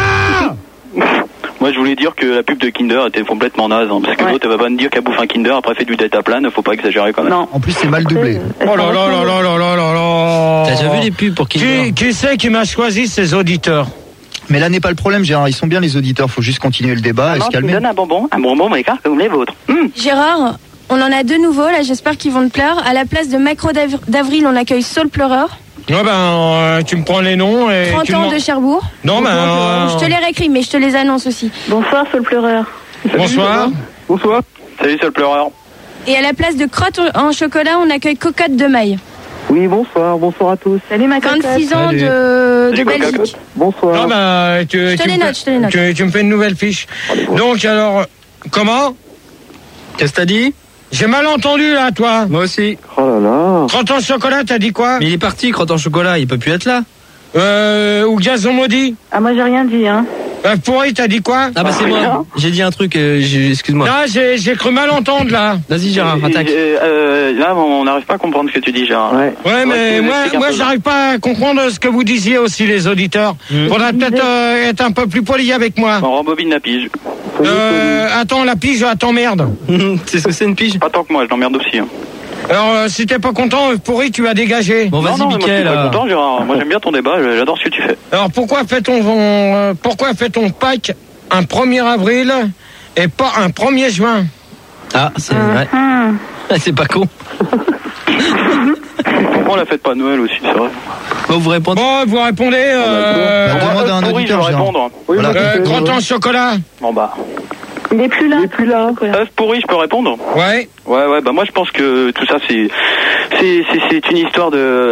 Moi, je voulais dire que la pub de Kinder était complètement naze, hein, parce que l'autre, elle va pas me dire qu'elle bouffe un Kinder, après fait du deltaplane, faut pas exagérer quand même. Non. En plus, c'est mal doublé. Oh là là là là là là là là! T'as déjà vu les pubs pour Kinder? Qui c'est qui m'a choisi ces auditeurs? Mais là n'est pas le problème, Gérard, ils sont bien les auditeurs, faut juste continuer le débat et se Tu me calmer. donnes un bonbon, mais comme les vôtres. Gérard, on en a deux nouveaux, là, j'espère qu'ils vont te plaire. À la place de Macro d'Avril, on accueille Saul Pleureur. Ouais, ben, tu me prends les noms et 30 ans de Cherbourg. Non, ben... Je te les réécris, mais je te les annonce aussi. Bonsoir Saul Pleureur. Bonsoir. Bonsoir. Salut, seul pleureur. Et à la place de Crotte en chocolat, on accueille Cocotte de Maille. Oui, bonsoir à tous. Salut ma cocotte. 26 ans Salut. de Belgique. Bonsoir. Non, ben, tu Je te les note. Tu me fais une nouvelle fiche. Donc, alors, comment? Qu'est-ce que t'as dit? J'ai mal entendu, là, toi. Moi aussi. Oh là là. Crotte en chocolat, t'as dit quoi? Mais il est parti, Crotte en chocolat, il peut plus être là. Ou gazon maudit? Ah moi j'ai rien dit hein. Pourri, t'as dit quoi? Ah bah c'est moi, j'ai dit un truc, excuse-moi. Non, j'ai cru mal entendre, là. Vas-y Gérard, attaque. Là, on n'arrive pas à comprendre ce que tu dis, Gérard. Ouais. Ouais, mais tu m'expliques un moi peu. j'arrive pas à comprendre ce que vous disiez aussi, les auditeurs. Faudrait peut-être être un peu plus poli avec moi. On rembobine la pige. Attends, la pige, t'emmerde. C'est ce que c'est une pige? Pas tant que moi, je l'emmerde aussi. Hein. Alors, si t'es pas content, pourri, tu vas dégager. Bon vas-y non, mais moi, je suis Mickaël. pas content, Gérard. Moi, j'aime bien ton débat, j'adore ce que tu fais. Alors, pourquoi fait-on Pâques un 1er avril et pas un 1er juin? Ah, c'est vrai. C'est pas con. Pourquoi on la fête pas à Noël aussi, c'est vrai? Bon, vous répondez. Bon, vous répondez, demande à un pourri, je auditeur, vais Gérard. répondre. Oui, Voilà. crotte en chocolat. Bon bah. Il est plus là. Œuf pourri, je peux répondre? Ouais. Ouais, bah moi je pense que tout ça c'est une histoire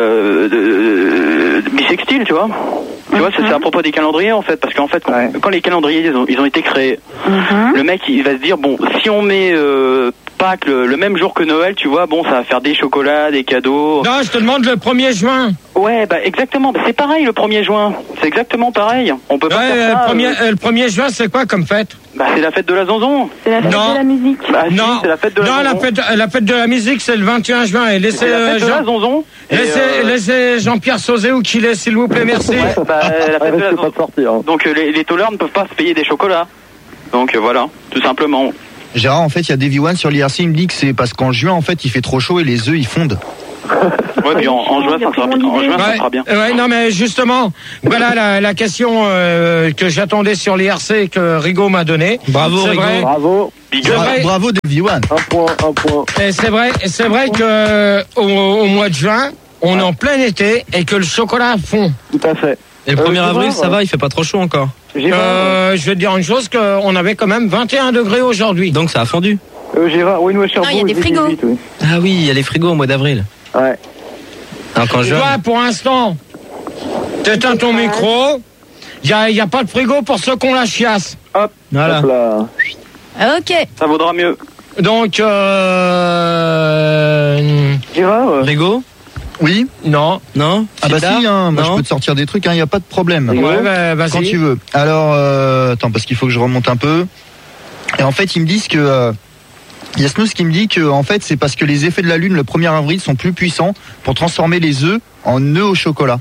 de bisextile, tu vois. Tu vois, c'est à propos des calendriers en fait, parce qu'en fait quand les calendriers ils ont été créés, le mec il va se dire bon, si on met Pâques, le même jour que Noël, tu vois, bon, ça va faire des chocolats, des cadeaux. Non, je te demande le 1er juin. Ouais, bah exactement, c'est pareil le 1er juin. C'est exactement pareil. On peut pas faire ça. Le 1er juin, c'est quoi comme fête? Bah c'est la fête de la zonzon. C'est la fête de la musique. Bah, non, si, c'est la fête de la zonzon. La fête de la musique, c'est le 21 juin. Et laissez la fête de la zonzon. Laissez Jean-Pierre Sauzé où qu'il est, s'il vous plaît, merci. Ouais, bah, la fête de la zonzon. Donc les tôleurs ne peuvent pas se payer des chocolats. Donc voilà, tout simplement. Gérard, en fait, il y a Davy One sur l'IRC, il me dit que c'est parce qu'en juin, en fait, il fait trop chaud et les œufs, ils fondent. Ouais, puis en juin, ça sera bien. Ouais, non, mais justement, voilà la question que j'attendais sur l'IRC que Rigaud m'a donnée. Bravo, Rigaud. Bravo. Bravo, Davy One. Un point. Et c'est vrai que au mois de juin, on est en plein été et que le chocolat fond. Tout à fait. Et le 1er avril, ça va, il fait pas trop chaud encore. Je vais te dire une chose, qu'on avait quand même 21 degrés aujourd'hui. Donc ça a fondu. Gérard, oui, nous à Cherbourg. Non, il y a des frigos. 18, oui. Ah oui, il y a les frigos au mois d'avril. Ouais. Alors quand je... Toi, pour l'instant, t'éteins ton micro. Il y a pas de frigo pour ceux qu'on la chiasse. Hop. Voilà. Hop là. Ok. Ça vaudra mieux. Donc, Gérard. Frigo? Oui. Non. Non. Ah bah si, moi non. je peux te sortir des trucs, il n'y a pas de problème. Ouais, bah, vas-y. Quand tu veux. Alors, attends, parce qu'il faut que je remonte un peu. Et en fait, ils me disent que... Il y a Snooze qui me dit que en fait, c'est parce que les effets de la Lune le 1er avril sont plus puissants pour transformer les œufs en œufs au chocolat.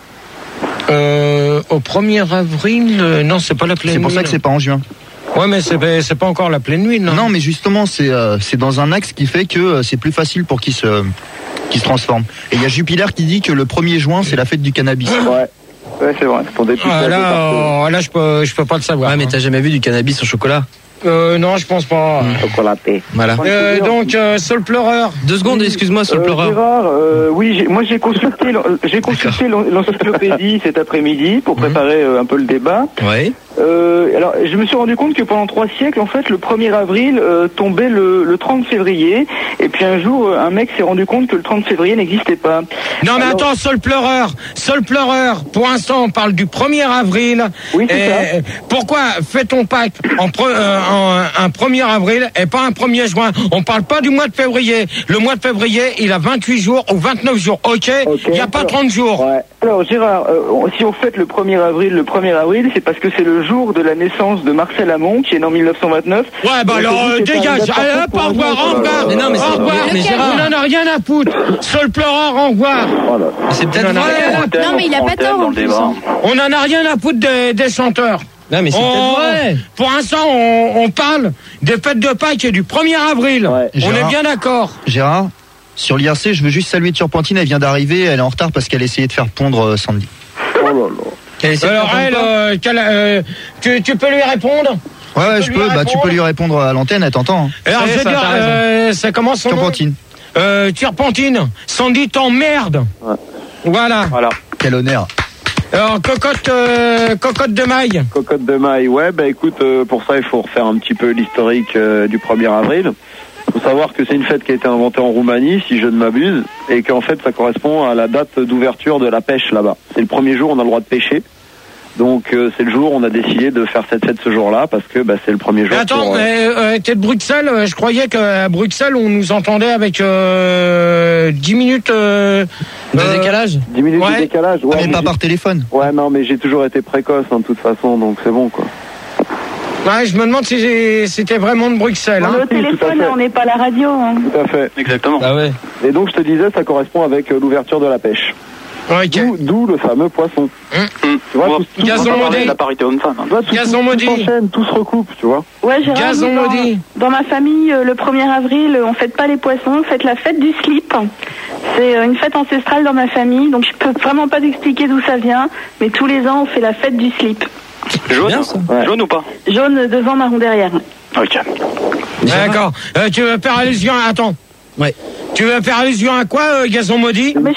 Au 1er avril, non, c'est pas la pleine nuit. C'est pour ça que c'est pas en juin. Ouais, mais c'est pas encore la pleine nuit, non? Non, mais justement, c'est dans un axe qui fait que c'est plus facile pour qu'il se transforme. Et il y a Jupiler qui dit que le 1er juin, c'est la fête du cannabis. Ouais, c'est vrai. Pour des petites là, je peux pas le savoir. Ouais, mais t'as jamais vu du cannabis au chocolat? Non, je pense pas. chocolaté. Voilà. Donc, Saul Pleureur. 2 secondes, excuse-moi, Saul Pleureur. Gérard, oui, moi j'ai consulté l'encyclopédie cet après-midi pour préparer un peu le débat. Ouais. Alors, je me suis rendu compte que pendant 3 siècles, en fait, le 1er avril tombait le 30 février. Et puis un jour, un mec s'est rendu compte que le 30 février n'existait pas. Non, mais attends, Saul Pleureur. Pour l'instant, on parle du 1er avril. Oui, c'est ça. Pourquoi fait-on Pâques un 1er avril et pas un 1er juin? On parle pas du mois de février. Le mois de février, il a 28 jours ou 29 jours. Ok. Il n'y a pas 30 jours. Ouais. Alors, Gérard, si on fête le 1er avril, c'est parce que c'est le jour de la naissance de Marcel Amont, qui est né en 1909. Ouais, bah alors, dégage. Allez, hop, au revoir. Mais non, mais au revoir. mais Gérard. On en a rien à foutre. Saul Pleureur, au revoir. Voilà. C'est peut-être vrai. Non, mais il a pas tort en plus. On en a rien à foutre des chanteurs. Non, mais c'est peut-être vrai. Pour l'instant, on parle des fêtes de Pâques et du 1er avril. Ouais. On est bien d'accord. Gérard, sur l'IRC, je veux juste saluer Turpentine, elle vient d'arriver, elle est en retard parce qu'elle essayait de faire pondre Sandy. Oh là là. Alors, tu peux lui répondre? Ouais, je peux. Bah, tu peux lui répondre à l'antenne, elle t'entend. Alors, je veux dire, ça commence son Turpentine. Turpentine. Sandy t'emmerde. Ouais. Voilà. Quel honneur. Alors, cocotte de maille. Cocotte de maille, ouais, bah écoute, pour ça, il faut refaire un petit peu l'historique du 1er avril. Il faut savoir que c'est une fête qui a été inventée en Roumanie, si je ne m'abuse, et qu'en fait, ça correspond à la date d'ouverture de la pêche là-bas. C'est le premier jour où on a le droit de pêcher. Donc, c'est le jour où on a décidé de faire cette fête ce jour-là, parce que bah, c'est le premier jour. Mais attends, t'es de Bruxelles, je croyais qu'à Bruxelles, on nous entendait avec 10 minutes de décalage. 10 minutes de décalage, ouais. Mais pas par téléphone. Ouais, non, mais j'ai toujours été précoce, de toute façon, donc c'est bon, quoi. Ouais, je me demande si c'était vraiment de Bruxelles. Le téléphone, on n'est pas à la radio. Hein. Tout à fait. Exactement. Ah ouais. Et donc, je te disais, ça correspond avec l'ouverture de la pêche. Okay. D'où le fameux poisson. Tu vois, Gazon maudit. La parité homme-femme. Gazon maudit. Tout se recoupe, tu vois. Ouais, Gérard, Gazon maudit. Dans ma famille, le 1er avril, on fête pas les poissons, on fête la fête du slip. C'est une fête ancestrale dans ma famille, donc je peux vraiment pas t'expliquer d'où ça vient, mais tous les ans, on fait la fête du slip. Jaune, ouais. Jaune ou pas? Jaune devant, marron derrière. Ok. D'accord. Tu veux faire allusion à... Attends. Ouais. Tu veux faire allusion à quoi, Gazon maudit? Mais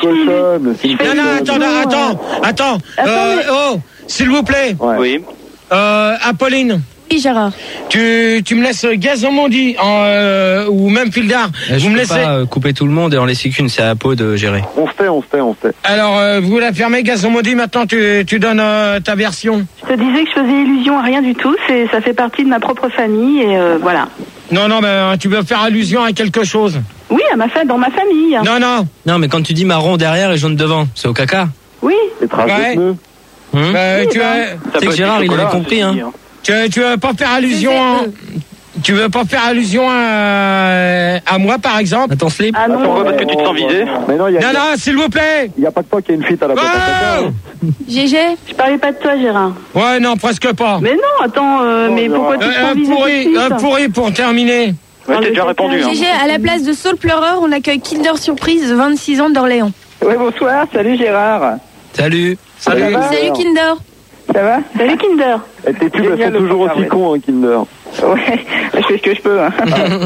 Attends. S'il vous plaît. Ouais. Oui. Apolline. Oui, Gérard. Tu me laisses Gazomondi ou même Pildar. Vous me laissez pas couper tout le monde et en laisser qu'une, c'est à Pau de gérer. On se fait. Alors, vous la fermez, Gazomondi, maintenant tu donnes ta version. Je te disais que je faisais illusion à rien du tout, ça fait partie de ma propre famille et voilà. Non, mais tu veux faire allusion à quelque chose. Oui, dans ma famille. Non, mais quand tu dis marron derrière et jaune devant, c'est au caca. Oui. C'est traces de pneus. C'est que Gérard, il avait compris, hein. Tu veux pas faire allusion Tu veux pas faire allusion à moi, par exemple? À ton slip? Ah non, parce que tu te sens visé. Mais non, s'il vous plaît. Il n'y a pas que toi qui a une fuite à la boîte à caca. GG. je parlais pas de toi, Gérard. Ouais, non, presque pas. Mais non, attends, mais pourquoi tu te sens visé tout de suite? Un pourri pour terminer. Ouais, t'as déjà répondu. Hein. GG, à la place de Saul Pleureur, on accueille Kinder Surprise, 26 ans d'Orléans. Ouais, bonsoir, salut Gérard. Salut. Salut Kinder. Ça va? Salut Kinder. Et tes pubs, elles sont toujours aussi cons, hein, Kinder. Ouais, je fais ce que je peux. Hein.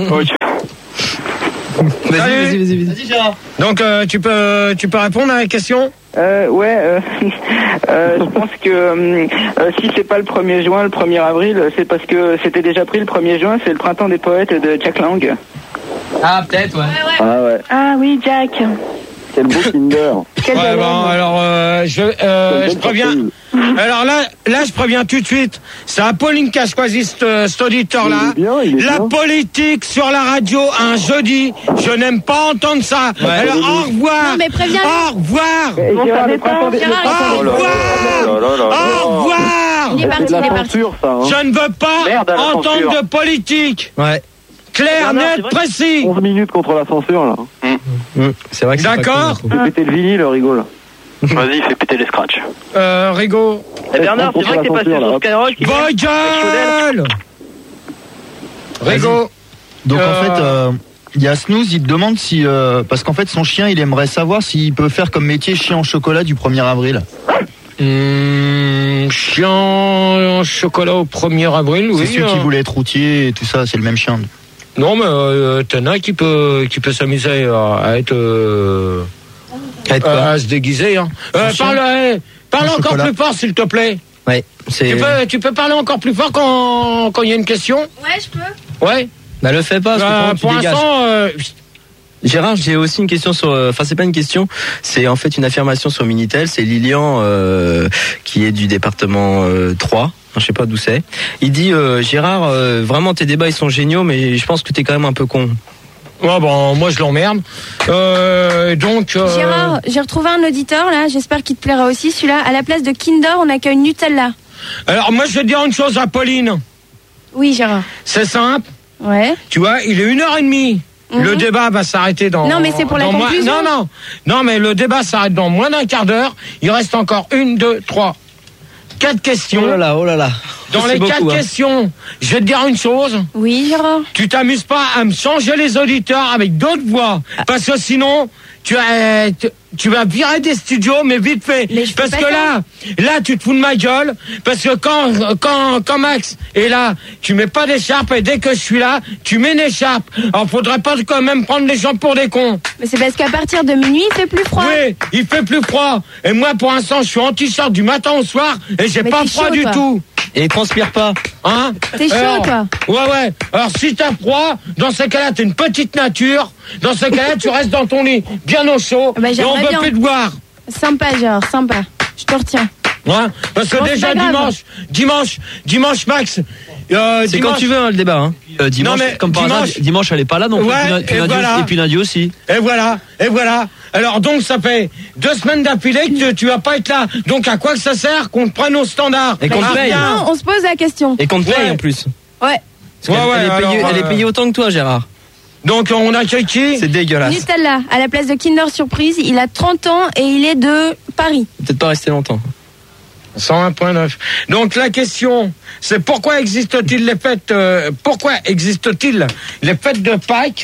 Vas-y, Gérard. Donc, tu peux répondre à la question? Je pense que si c'est pas le 1er juin, le 1er avril, c'est parce que c'était déjà pris le 1er juin, c'est le printemps des poètes de Jack Lang. Ah, peut-être, ouais. Ah ouais. Ah oui, Jack. Quel beau Kinder. Ouais, bon, alors, je préviens. Alors là, je préviens tout de suite. C'est Apolline qui a choisi cet auditeur-là. La politique sur la radio un jeudi, je n'aime pas entendre ça. Ouais. Alors, au revoir. Non, mais préviens. Au revoir. Au revoir. Il est parti. Je ne veux pas entendre de politique. Ouais. Clair, net, précis. 11 minutes contre la censure, là. C'est vrai que c'est d'accord. On fait péter le vinyle, rigole. Vas-y, fais péter les scratchs. Rigo. Et Bernard, c'est vrai que t'es passé sur Skyrock. Gueule. Rigo. Donc en fait, il y a Snooze, il te demande si... parce qu'en fait, son chien, il aimerait savoir s'il peut faire comme métier chien en chocolat du 1er avril. Chien en chocolat au 1er avril, oui. C'est celui qui voulait être routier et tout ça, c'est le même chien. Non, mais t'en as qui peut s'amuser à être... à se déguiser. Hein. Parle encore plus fort, s'il te plaît. Ouais, tu peux parler encore plus fort quand il y a une question? Ouais, je peux. Ouais. Bah le fais pas, parce que pour l'instant... Gérard, j'ai aussi une question sur... Enfin, c'est pas une question, c'est en fait une affirmation sur Minitel. C'est Lilian qui est du département 3. Je sais pas d'où c'est. Il dit, Gérard, vraiment tes débats ils sont géniaux, mais je pense que t'es quand même un peu con. Ouais, bon, moi je l'emmerde. Donc... Gérard, j'ai retrouvé un auditeur là, j'espère qu'il te plaira aussi. Celui-là, à la place de Kinder, on accueille Nutella. Alors moi je vais te dire une chose à Pauline. Oui, Gérard. C'est simple. Ouais. Tu vois, il est 1h30. Le débat va s'arrêter dans... Non, mais c'est pour la conclusion. Non, mais le débat s'arrête dans moins d'un quart d'heure. Il reste encore 1, 2, 3, 4 questions. Oh là là. Dans les 4 questions, je vais te dire une chose. Oui, Gérard. Tu t'amuses pas à me changer les auditeurs avec d'autres voix. Parce que sinon, tu vas virer des studios, mais vite fait. Parce que là, tu te fous de ma gueule. Parce que quand Max est là, tu mets pas d'écharpe, et dès que je suis là, tu mets une écharpe. Alors, faudrait pas quand même prendre les gens pour des cons. Mais c'est parce qu'à partir de minuit, il fait plus froid. Oui, il fait plus froid. Et moi, pour l'instant, je suis en t-shirt du matin au soir, et j'ai pas froid du tout. Et il transpire pas. Hein? T'es chaud, toi. Ouais. Alors, si t'as froid, dans ce cas-là, t'es une petite nature. Dans ce cas-là, tu restes dans ton lit, bien au chaud. Bah, et on veut plus te voir. Sympa, Gérard, sympa. Je te retiens. Ouais, parce que bon, déjà dimanche, Max. C'est quand tu veux, hein, le débat. Hein. Dimanche, comme par hasard, dimanche, elle est pas là, donc et puis lundi aussi. Et voilà. Alors donc, ça fait 2 semaines d'affilée que tu vas pas être là. Donc, à quoi que ça sert qu'on te prenne au standard? Et qu'on te paye. Non, on se pose la question. Et qu'on te paye en plus. Ouais. Elle est payée autant que toi, Gérard. Donc, on accueille qui? C'est dégueulasse. Nutella, à la place de Kinder Surprise, il a 30 ans et il est de Paris. Peut-être pas rester longtemps. 101.9. Donc la question, c'est pourquoi existe-t-il les fêtes de Pâques?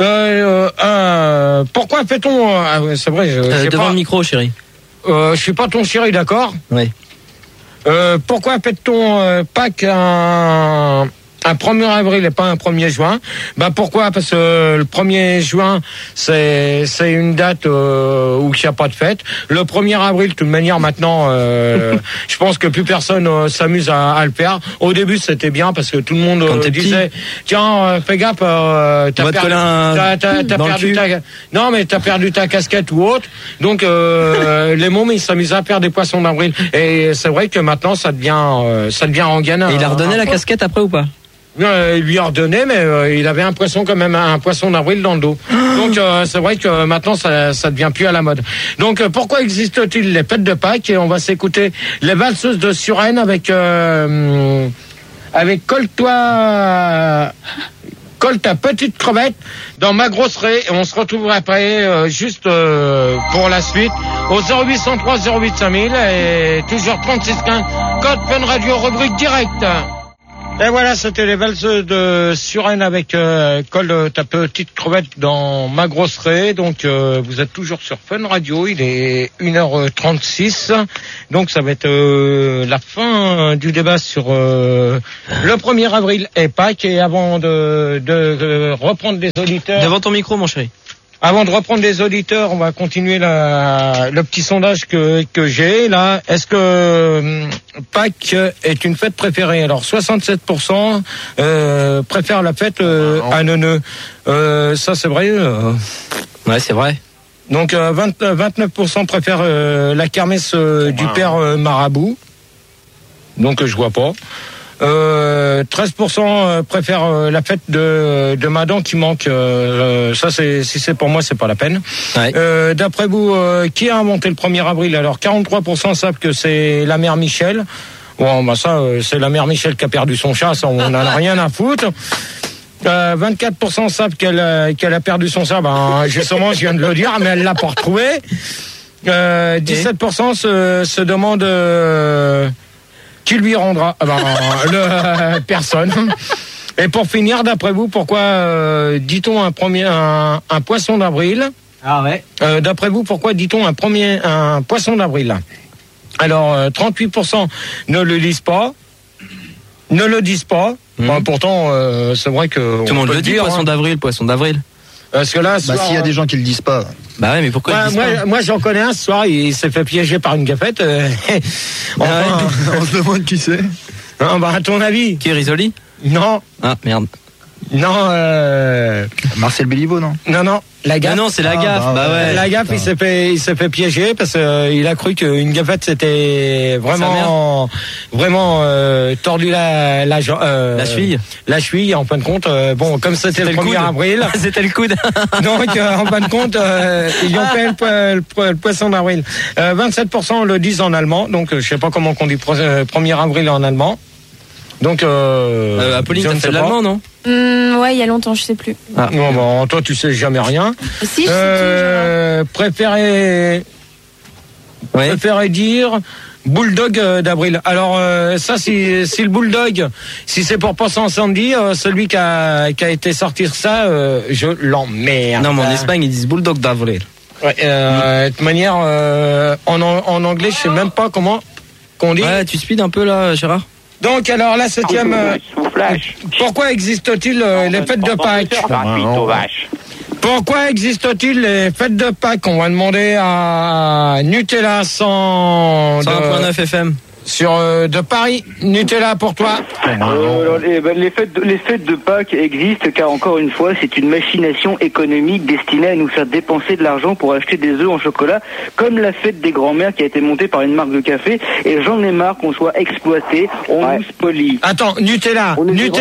Pourquoi fait-on c'est vrai, devant le micro, chérie. Je suis pas ton chéri, d'accord? Oui. Pourquoi fête-t-on Pâques un 1er avril et pas un 1er juin. Pourquoi ? Parce que le 1er juin, c'est une date où il n'y a pas de fête. Le 1er avril, de toute manière, maintenant, je pense que plus personne s'amuse à le faire. Au début, c'était bien parce que tout le monde disait tiens, fais gaffe, t'as perdu ta casquette ou autre. Donc les mômes, ils s'amusaient à faire des poissons d'avril. Et c'est vrai que maintenant, ça devient rengaine. Et il a redonné la casquette après ou pas ? Il lui a redonné, mais il avait l'impression quand même un poisson d'avril dans le dos. Donc c'est vrai que maintenant ça devient plus à la mode. Donc pourquoi existe-t-il les fêtes de Pâques ? Et on va s'écouter les valseuses de Suresnes avec Colle ta petite crevette dans ma grosse raie. Et on se retrouvera après juste pour la suite au 0803 08 5000 et toujours 3615 code Fun Radio rubrique directe. Et voilà, c'était les valseuses de Suresnes avec Colle ta petite crevette dans ma grosse raie. Donc vous êtes toujours sur Fun Radio, il est 1h36. Donc ça va être la fin du débat sur le 1er avril et Pâques. Et avant de reprendre les auditeurs... Devant ton micro, mon chéri. Avant de reprendre les auditeurs, on va continuer le petit sondage que j'ai là. Est-ce que Pâques est une fête préférée ? Alors 67% préfèrent la fête à Neuneu. Ça c'est vrai. Ouais, c'est vrai. Donc 29% préfèrent la kermesse du père Marabout. Donc je vois pas. 13% préfèrent la fête de Madan qui manque. Ça, si c'est pour moi, c'est pas la peine. Ouais. D'après vous, qui a inventé le 1er avril ? Alors 43% savent que c'est la mère Michel. Bon, ça, c'est la mère Michel qui a perdu son chat. Ça, on en a rien à foutre. 24% savent qu'elle a perdu son chat. Justement, je viens de le dire, mais elle l'a pas retrouvé. 17% se demandent qui lui rendra personne. Et pour finir, d'après vous, pourquoi dit-on un poisson d'avril ? Ah ouais. D'après vous, pourquoi dit-on un poisson d'avril ? Alors 38% ne le disent pas. Pourtant, c'est vrai que tout le monde le dit, poisson d'avril. Parce que là, s'il y a des gens qui le disent pas. Bah ouais, mais pourquoi ils disent pas ? Moi, j'en connais un ce soir, il s'est fait piéger par une gafette. On se demande qui c'est. À ton avis. Qui est Risoli ? Non. Ah, merde. Non, Marcel Béliveau, non ? Non, la gaffe. Ah non, c'est la gaffe. Ouais. La gaffe, il s'est fait piéger parce il a cru qu'une gaffette c'était vraiment tordu la cheville. La cheville, en fin de compte, comme c'était le 1er avril. C'était le coude. Donc, en fin de compte, ils ont fait le poisson d'avril. 27% le disent en allemand, donc je sais pas comment on dit 1er avril en allemand. Donc, Apolline, t'as fait de l'allemand, non ? Ouais, il y a longtemps, je sais plus. Ah. Non, toi, tu sais jamais rien. Si, je sais préférez dire bulldog d'avril. Alors, ça, si le bulldog, si c'est pour passer en samedi, celui qui a été sortir ça, je l'emmerde. Non, mais en Espagne, ils disent bulldog d'avril. Ouais, de toute manière, en anglais, je sais même pas comment qu'on dit. Ouais, tu speed un peu là, Gérard. Donc alors la 7e, pourquoi existe-t-il les fêtes de Pâques ? Pourquoi existe-t-il les fêtes de Pâques ? On va demander à Nutella 100.9 FM. Sur de Paris. Nutella pour toi. Les fêtes de Pâques existent car encore une fois c'est une machination économique destinée à nous faire dépenser de l'argent pour acheter des œufs en chocolat, comme la fête des grands-mères qui a été montée par une marque de café. Et j'en ai marre qu'on soit exploité, nous spolie. Attends, Nutella.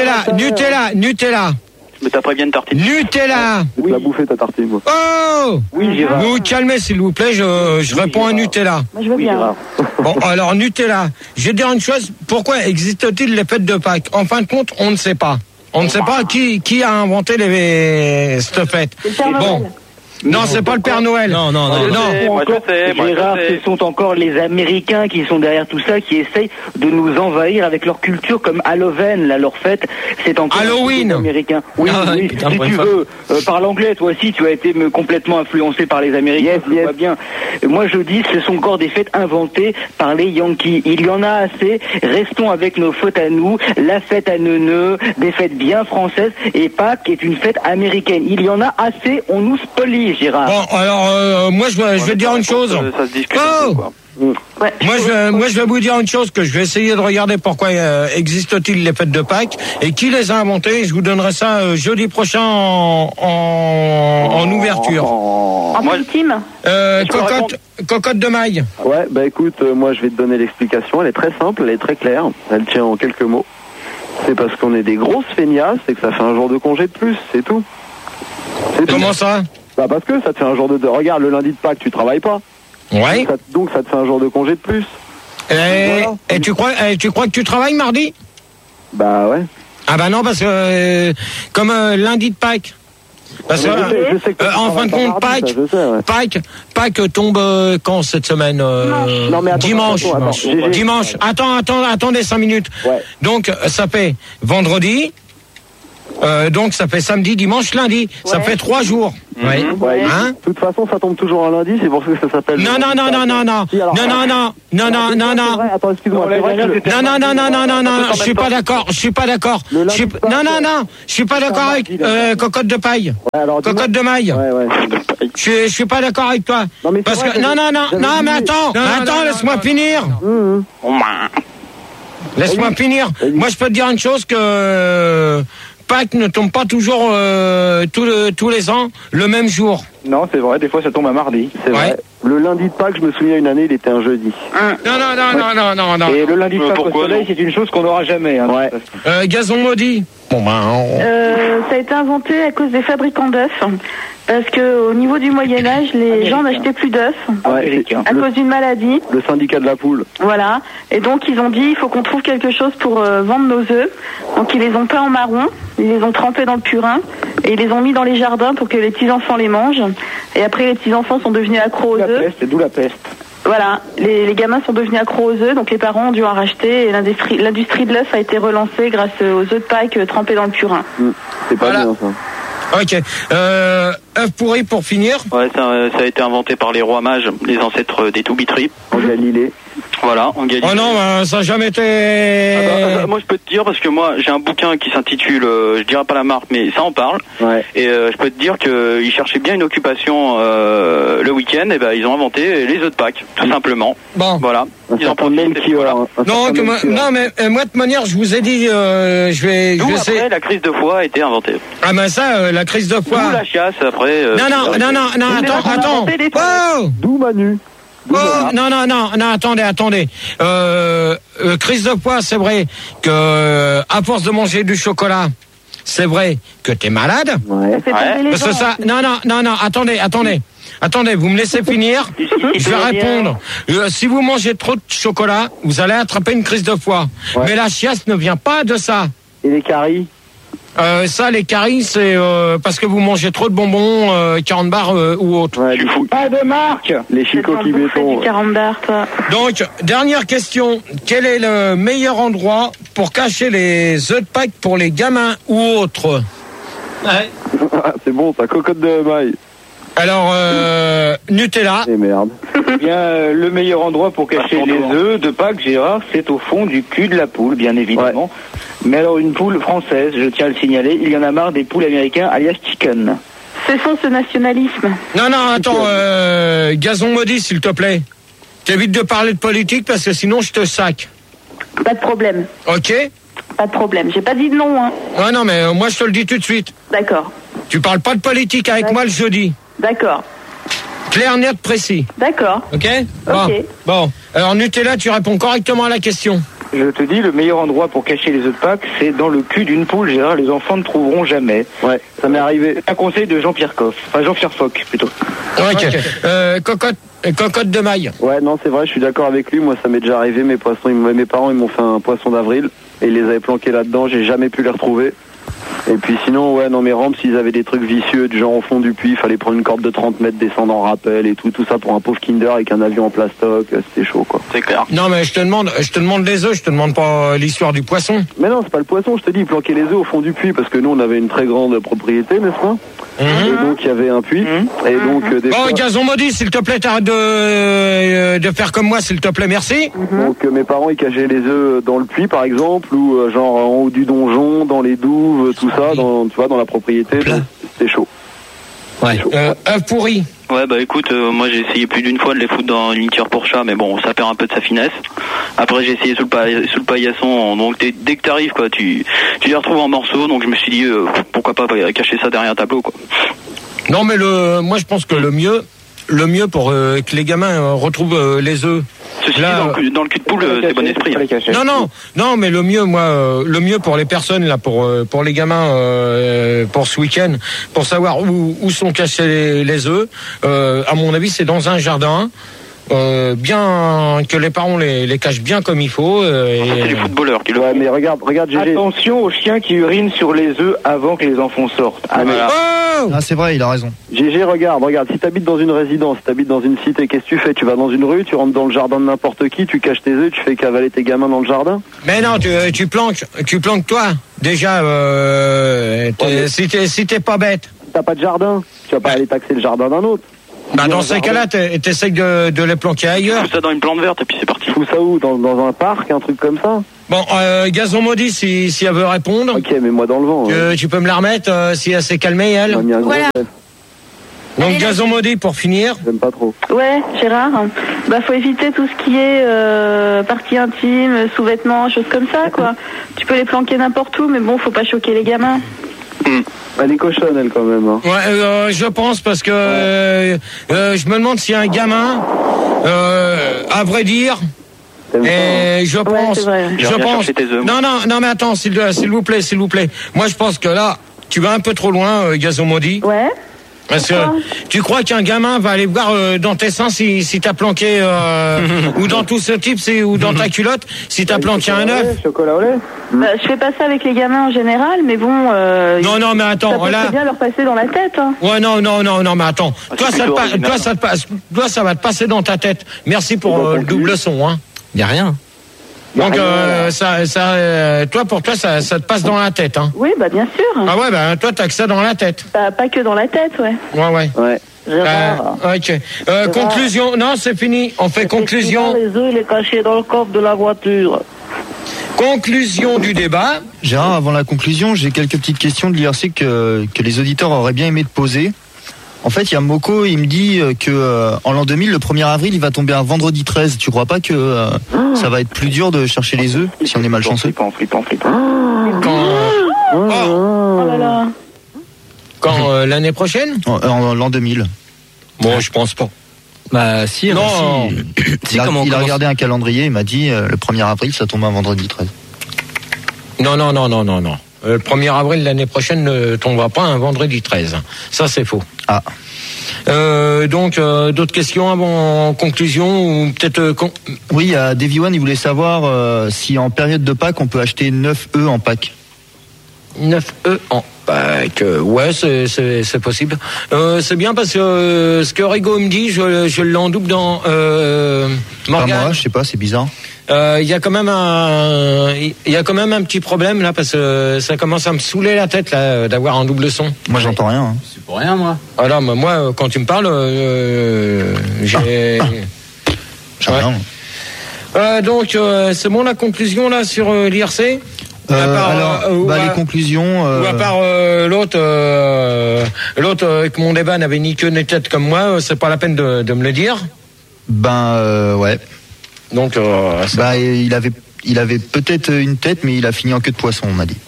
Mais t'as pas bien de tartine. Nutella. Oui. La bouffer ta tartine, moi. Oh. Oui, Gérard. Vous vous calmez s'il vous plaît, je réponds à Nutella. Moi, je veux bien. Bon, alors Nutella, je vais dire une chose, pourquoi existe-t-il les fêtes de Pâques ? En fin de compte, on ne sait pas. On ne sait pas qui a inventé cette fête. C'est le Père Noël. Non, c'est pas le Père Noël. Non. Gérard, ce sont encore les Américains qui sont derrière tout ça, qui essayent de nous envahir avec leur culture, comme Halloween, là, leur fête, c'est encore Halloween américain. Oui, putain, si tu veux, parle anglais, toi aussi, tu as été complètement influencé par les Américains, je vois bien. Moi, je dis, ce sont encore des fêtes inventées par les Yankees. Il y en a assez, restons avec nos fêtes à nous, la fête à Neuneu, des fêtes bien françaises, et Pâques est une fête américaine. Il y en a assez, on nous spolie, Gérard. Bon, alors, moi, je vais te dire une chose. Ça se discute un peu, quoi. Ouais. Moi, je vais vous dire une chose, que je vais essayer de regarder pourquoi existe-t-il les fêtes de Pâques et qui les a inventées. Je vous donnerai ça jeudi prochain en ouverture. En ultime Cocotte de maille. Ouais, bah écoute, moi je vais te donner l'explication. Elle est très simple, elle est très claire. Elle tient en quelques mots. C'est parce qu'on est des grosses feignasses et que ça fait un jour de congé de plus, c'est tout. Comment ça? Bah parce que ça te fait un jour de... Regarde, le lundi de Pâques, tu travailles pas. Ouais. Donc ça te fait un jour de congé de plus. Et tu crois que tu travailles mardi? Bah ouais. Ah bah non, parce que comme lundi de Pâques. Parce que en fin de compte, Pâques tombe quand cette semaine? Non, mais attends, dimanche. Attendez 5 minutes. Ouais. Donc ça fait vendredi. Donc ça fait samedi, dimanche, lundi. Ça fait 3 jours. Ouais. Hein? De toute façon, ça tombe toujours un lundi, c'est pour ça que ça s'appelle. Non. Attends, excuse-moi. Non. Je suis pas d'accord. Je suis pas d'accord avec Cocotte de paille. Cocotte de maille. Ouais. Je suis pas d'accord avec toi. Parce que non, mais attends, laisse-moi finir. Laisse-moi finir. Moi, je peux te dire une chose, que Pâques ne tombe pas toujours tous les ans le même jour. Non, c'est vrai, des fois ça tombe un mardi. C'est vrai. Le lundi de Pâques, je me souviens, une année, il était un jeudi. Non. Et le lundi de Pâques au soleil, c'est une chose qu'on n'aura jamais. Hein. Ouais. Gazon maudit. Ça a été inventé à cause des fabricants d'œufs. Parce que au niveau du Moyen-Âge, les gens n'achetaient plus d'œufs à cause d'une maladie. Le syndicat de la poule. Voilà. Et donc ils ont dit, il faut qu'on trouve quelque chose pour vendre nos œufs. Donc ils les ont peints en marron, ils les ont trempés dans le purin et ils les ont mis dans les jardins pour que les petits-enfants les mangent. Et après les petits-enfants sont devenus accros aux œufs. D'où la peste. Voilà, les gamins sont devenus accros aux œufs, donc les parents ont dû en racheter et l'industrie de l'œuf a été relancée grâce aux œufs de Pâques trempés dans le purin. C'est pas bien ça. Ok. œuf pourri pour finir. Ouais, ça a été inventé par les rois mages, les ancêtres des Toubitris. En Galilée. Voilà, en Galilée. Oh non, ça n'a jamais été... moi je peux te dire, parce que moi j'ai un bouquin qui s'intitule, je dirais pas la marque, mais ça en parle. Ouais. Et je peux te dire qu'ils cherchaient bien une occupation le week-end, et ben ils ont inventé les œufs de Pâques, tout simplement. Bon. Voilà. Ils en profitent. Non, mais moi de manière, je vous ai dit, je vais essayer. Après, la crise de foie a été inventée. Ah ben ça, la crise de foie. D'où la chiasse après. Non, attends. Oh D'où Manu. Non, attendez. Crise de poids, c'est vrai que à force de manger du chocolat, c'est vrai que t'es malade. Ouais. Parce que ça, non, attendez, vous me laissez finir. Je vais répondre. Si vous mangez trop de chocolat, vous allez attraper une crise de foie. Ouais. Mais la chiasse ne vient pas de ça. Et les caries? Les caries, c'est parce que vous mangez trop de bonbons, 40 bars ou autre. Ouais, Pas de marque. Les chicots qui béton. Du 40 bars, toi. Donc, dernière question. Quel est le meilleur endroit pour cacher les œufs de Pâques pour les gamins ou autres? C'est bon, ta cocotte de maille. Alors, Nutella. Et merde. Bien, le meilleur endroit pour cacher les œufs de Pâques, Gérard, c'est au fond du cul de la poule, bien évidemment. Ouais. Mais alors, une poule française, je tiens à le signaler, il y en a marre des poules américains, alias chicken. Cessons ce nationalisme. Non, attends, Gazon maudit, s'il te plaît. T'évites de parler de politique parce que sinon je te sac. Pas de problème. Ok. Pas de problème. J'ai pas dit de non, hein. Ouais, non, mais moi je te le dis tout de suite. D'accord. Tu parles pas de politique avec moi le jeudi. D'accord. Clair, net, précis. D'accord. Ok. Ok. Bon. Alors Nutella, tu réponds correctement à la question. Je te dis, le meilleur endroit pour cacher les œufs de Pâques, c'est dans le cul d'une poule, Gérard. Les enfants ne trouveront jamais. Ouais, ça m'est arrivé. C'est un conseil de Jean-Pierre Coff. Enfin, Jean-Pierre Fock, plutôt. Ok. Cocotte de maille. Ouais, non, c'est vrai, je suis d'accord avec lui. Moi, ça m'est déjà arrivé. Mes parents, ils m'ont fait un poisson d'avril et ils les avaient planqués là-dedans. J'ai jamais pu les retrouver. Et puis sinon, ouais, non mais rampes, s'ils avaient des trucs vicieux, du genre au fond du puits, il fallait prendre une corde de 30 mètres, descendre en rappel et tout ça pour un pauvre Kinder avec un avion en plastoc, c'était chaud quoi. C'est clair. Non mais je te demande les œufs, je te demande pas l'histoire du poisson. Mais non, c'est pas le poisson, je te dis, ils planquaient les œufs au fond du puits parce que nous on avait une très grande propriété, n'est-ce pas? Et donc il y avait un puits. Et donc Gazon maudit, s'il te plaît, t'arrêtes de faire comme moi, s'il te plaît, merci. Donc mes parents ils cachaient les œufs dans le puits par exemple, ou genre en haut du donjon, dans les douves, tout ça, tu vois, dans la propriété. C'était chaud. Ouais. Œufs pourris. Ouais, bah écoute, moi j'ai essayé plus d'une fois de les foutre dans une litière pour chat, mais bon, ça perd un peu de sa finesse. Après j'ai essayé sous le paillasson, donc dès que t'arrives, quoi, tu les retrouves en morceaux, donc je me suis dit, pourquoi pas cacher ça derrière un tableau, quoi. Non mais moi je pense que le mieux pour que les gamins retrouvent les œufs. Ceci dit, dans le cul de poule, c'est bon esprit. Non, mais le mieux pour les personnes là, pour les gamins, pour ce week-end, pour savoir où sont cachés les œufs. À mon avis, c'est dans un jardin. Bien que les parents les cachent bien comme il faut. C'est les footballeurs qui le font. Ouais, mais regarde, GG. Attention aux chiens qui urinent sur les œufs avant que les enfants sortent. C'est vrai, il a raison. GG, regarde, si t'habites dans une résidence, si t'habites dans une cité, qu'est-ce que tu fais? Tu vas dans une rue, tu rentres dans le jardin de n'importe qui, tu caches tes œufs, tu fais cavaler tes gamins dans le jardin? Mais non, tu planques toi. Déjà, si t'es pas bête. T'as pas de jardin, tu vas pas aller taxer le jardin d'un autre. Bah dans ces cas-là, t'essayes de les planquer ailleurs. Fous ça dans une plante verte et puis c'est parti. Fous ça où? Dans un parc, un truc comme ça? Bon, Gazon maudit, si elle veut répondre. Ok, mais moi dans le vent. Tu peux me la remettre si elle s'est calmée, elle. Voilà. Donc Gazon maudit pour finir. J'aime pas trop. Ouais, Gérard. Bah faut éviter tout ce qui est partie intime, sous-vêtements, choses comme ça, quoi. Tu peux les planquer n'importe où, mais bon, faut pas choquer les gamins. Elle est cochonne, elle, quand même. Hein. Ouais, je pense parce que je me demande si un gamin, à vrai dire, et je pense, non, mais attends, s'il vous plaît. Moi, je pense que là, tu vas un peu trop loin, Gazon maudit. Ouais. Parce que tu crois qu'un gamin va aller voir dans tes seins si t'as planqué ou dans tout ce type, ou dans ta culotte si t'as planqué un œuf. Chocolat au lait. Bah, je fais pas ça avec les gamins en général, mais bon. Non, mais attends, ça peut très bien leur passer dans la tête. Hein. Ouais, non, mais attends. Toi, ça va te passer dans ta tête. Merci pour le double son, hein. Y a rien. Donc pour toi ça te passe dans la tête, hein. Oui, bah bien sûr. Ah ouais, bah toi t'as que ça dans la tête. Bah, pas que dans la tête, ouais. Ouais. Ok. Conclusion. Non, c'est fini. On fait conclusion. Les œufs, il est caché dans le coffre de la voiture. Conclusion du débat. Gérard, avant la conclusion, j'ai quelques petites questions de l'IRC que les auditeurs auraient bien aimé te poser. En fait, il y a Moko, il me dit que en l'an 2000, le 1er avril, il va tomber un vendredi 13. Tu crois pas que ça va être plus dur de chercher les œufs si on est malchanceux? Flippant. Oh là là. Quand l'année prochaine? En l'an 2000. Bon, je pense pas. Bah si, non. Il a regardé un calendrier, il m'a dit le 1er avril, ça tombe un vendredi 13. Non. Le 1er avril l'année prochaine ne tombera pas un vendredi 13. Ça, c'est faux. Ah. Donc, d'autres questions avant en conclusion ou peut-être. Oui, il y a Davy One, il voulait savoir si en période de Pâques, on peut acheter 9 œufs en Pâques. 9 œufs en Pâques. Ouais, c'est possible. C'est bien parce que ce que Rigo me dit, je l'endouble dans Morgane. Pas moi, je sais pas, c'est bizarre. Il y a quand même un petit problème là parce que ça commence à me saouler la tête là d'avoir un double son. Moi j'entends rien. Hein. C'est pour rien moi. Alors moi quand tu me parles j'ai rien. Donc c'est bon la conclusion là sur l'IRC. Les conclusions. Ou à part l'autre avec mon débat n'avait ni queue ni tête comme moi, c'est pas la peine de me le dire. Ouais. Donc, il avait peut-être une tête, mais il a fini en queue de poisson, on m'a dit.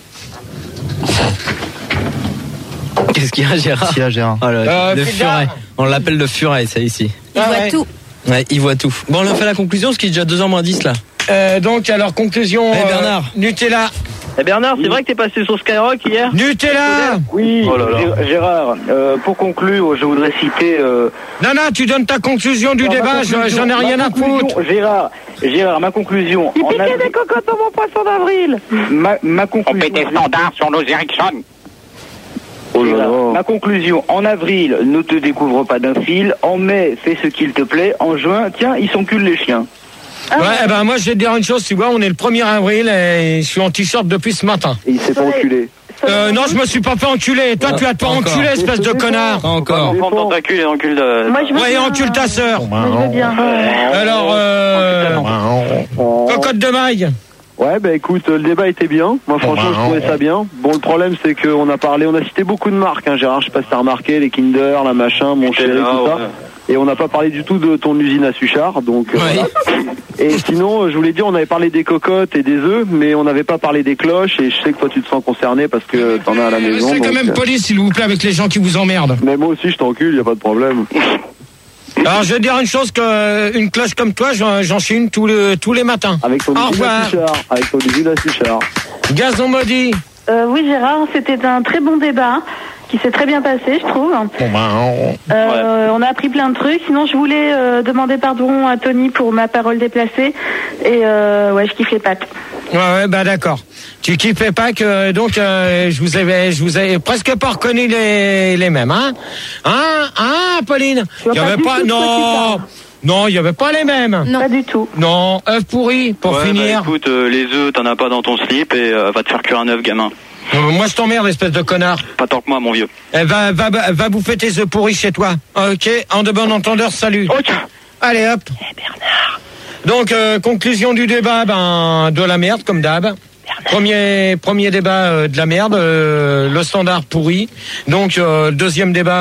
Qu'est-ce qu'il y a, Gérard? Qu'est-ce qu'il y a, Gérard? Le furet. On l'appelle le furet, ça ici. Il voit tout. Ouais, il voit tout. Bon, on a fait la conclusion, ce qui est déjà 2h moins 10 là. Donc, alors, conclusion. Bernard. Nutella. Bernard, c'est vrai que t'es passé sur Skyrock hier? Nutella. Oui, Gérard, pour conclure, je voudrais citer... Non, tu donnes ta conclusion du débat, j'en ai rien à foutre. Gérard, ma conclusion... Il piquait des cocottes dans mon poisson d'avril. Ma conclusion... On fait des standards sur nos Ericsson. Oh là là. Ma conclusion, en avril, ne te découvre pas d'un fil. En mai, fais ce qu'il te plaît. En juin, tiens, ils s'enculent les chiens. Ouais, ben moi je vais te dire une chose, tu vois, on est le 1er avril et je suis en t-shirt depuis ce matin. Et il s'est pas enculé. Non, je me suis pas fait enculer. Toi, tu vas te faire enculer, espèce de connard. Pas encore. Enfant dans ta cul et encule de... Moi, je veux Ouais, bien. encule ta sœur. Moi, je veux bien. Alors, cocotte de maille. Ouais, bah écoute, le débat était bien. Moi, franchement, je trouvais ça bien. Bon, le problème, c'est qu'on a parlé, on a cité beaucoup de marques, hein, Gérard. Je sais pas si t'as remarqué, les Kinder, la machin, mon chéri, tout ça. Et on n'a pas parlé du tout de ton usine à Suchard, donc voilà. Et sinon, je voulais dire, on avait parlé des cocottes et des œufs, mais on n'avait pas parlé des cloches. Et je sais que toi, tu te sens concerné parce que t'en as à la maison. C'est quand donc, même poli, s'il vous plaît, avec les gens qui vous emmerdent. Mais moi aussi, je t'encule, y a pas de problème. Alors, je vais dire une chose, que une cloche comme toi, j'en suis une tous les matins. Avec ton Au usine à revoir. Suchard. Avec ton usine à Suchard. Gazon maudit. Oui, Gérard, c'était un très bon débat qui s'est très bien passé, je trouve. On a appris plein de trucs. Sinon, je voulais demander pardon à Tony pour ma parole déplacée. Et ouais, je kiffe les Pâques. Ouais, bah d'accord. Tu kiffais pas que donc je vous avais presque pas reconnu les mêmes, hein, Pauline. Il y avait pas, non, il y avait pas les mêmes. Non, pas du tout. Non, œuf pourri pour finir. Bah, écoute, les œufs, t'en as pas dans ton slip et va te faire cuire un œuf, gamin. Moi je t'emmerde, espèce de connard. Pas tant que moi, mon vieux. Va bouffer tes œufs pourris chez toi. Ok, en de bon entendeur, salut. Allez hop. Bernard. Donc conclusion du débat, de la merde comme d'hab. Premier débat de la merde, le standard pourri. Donc deuxième débat.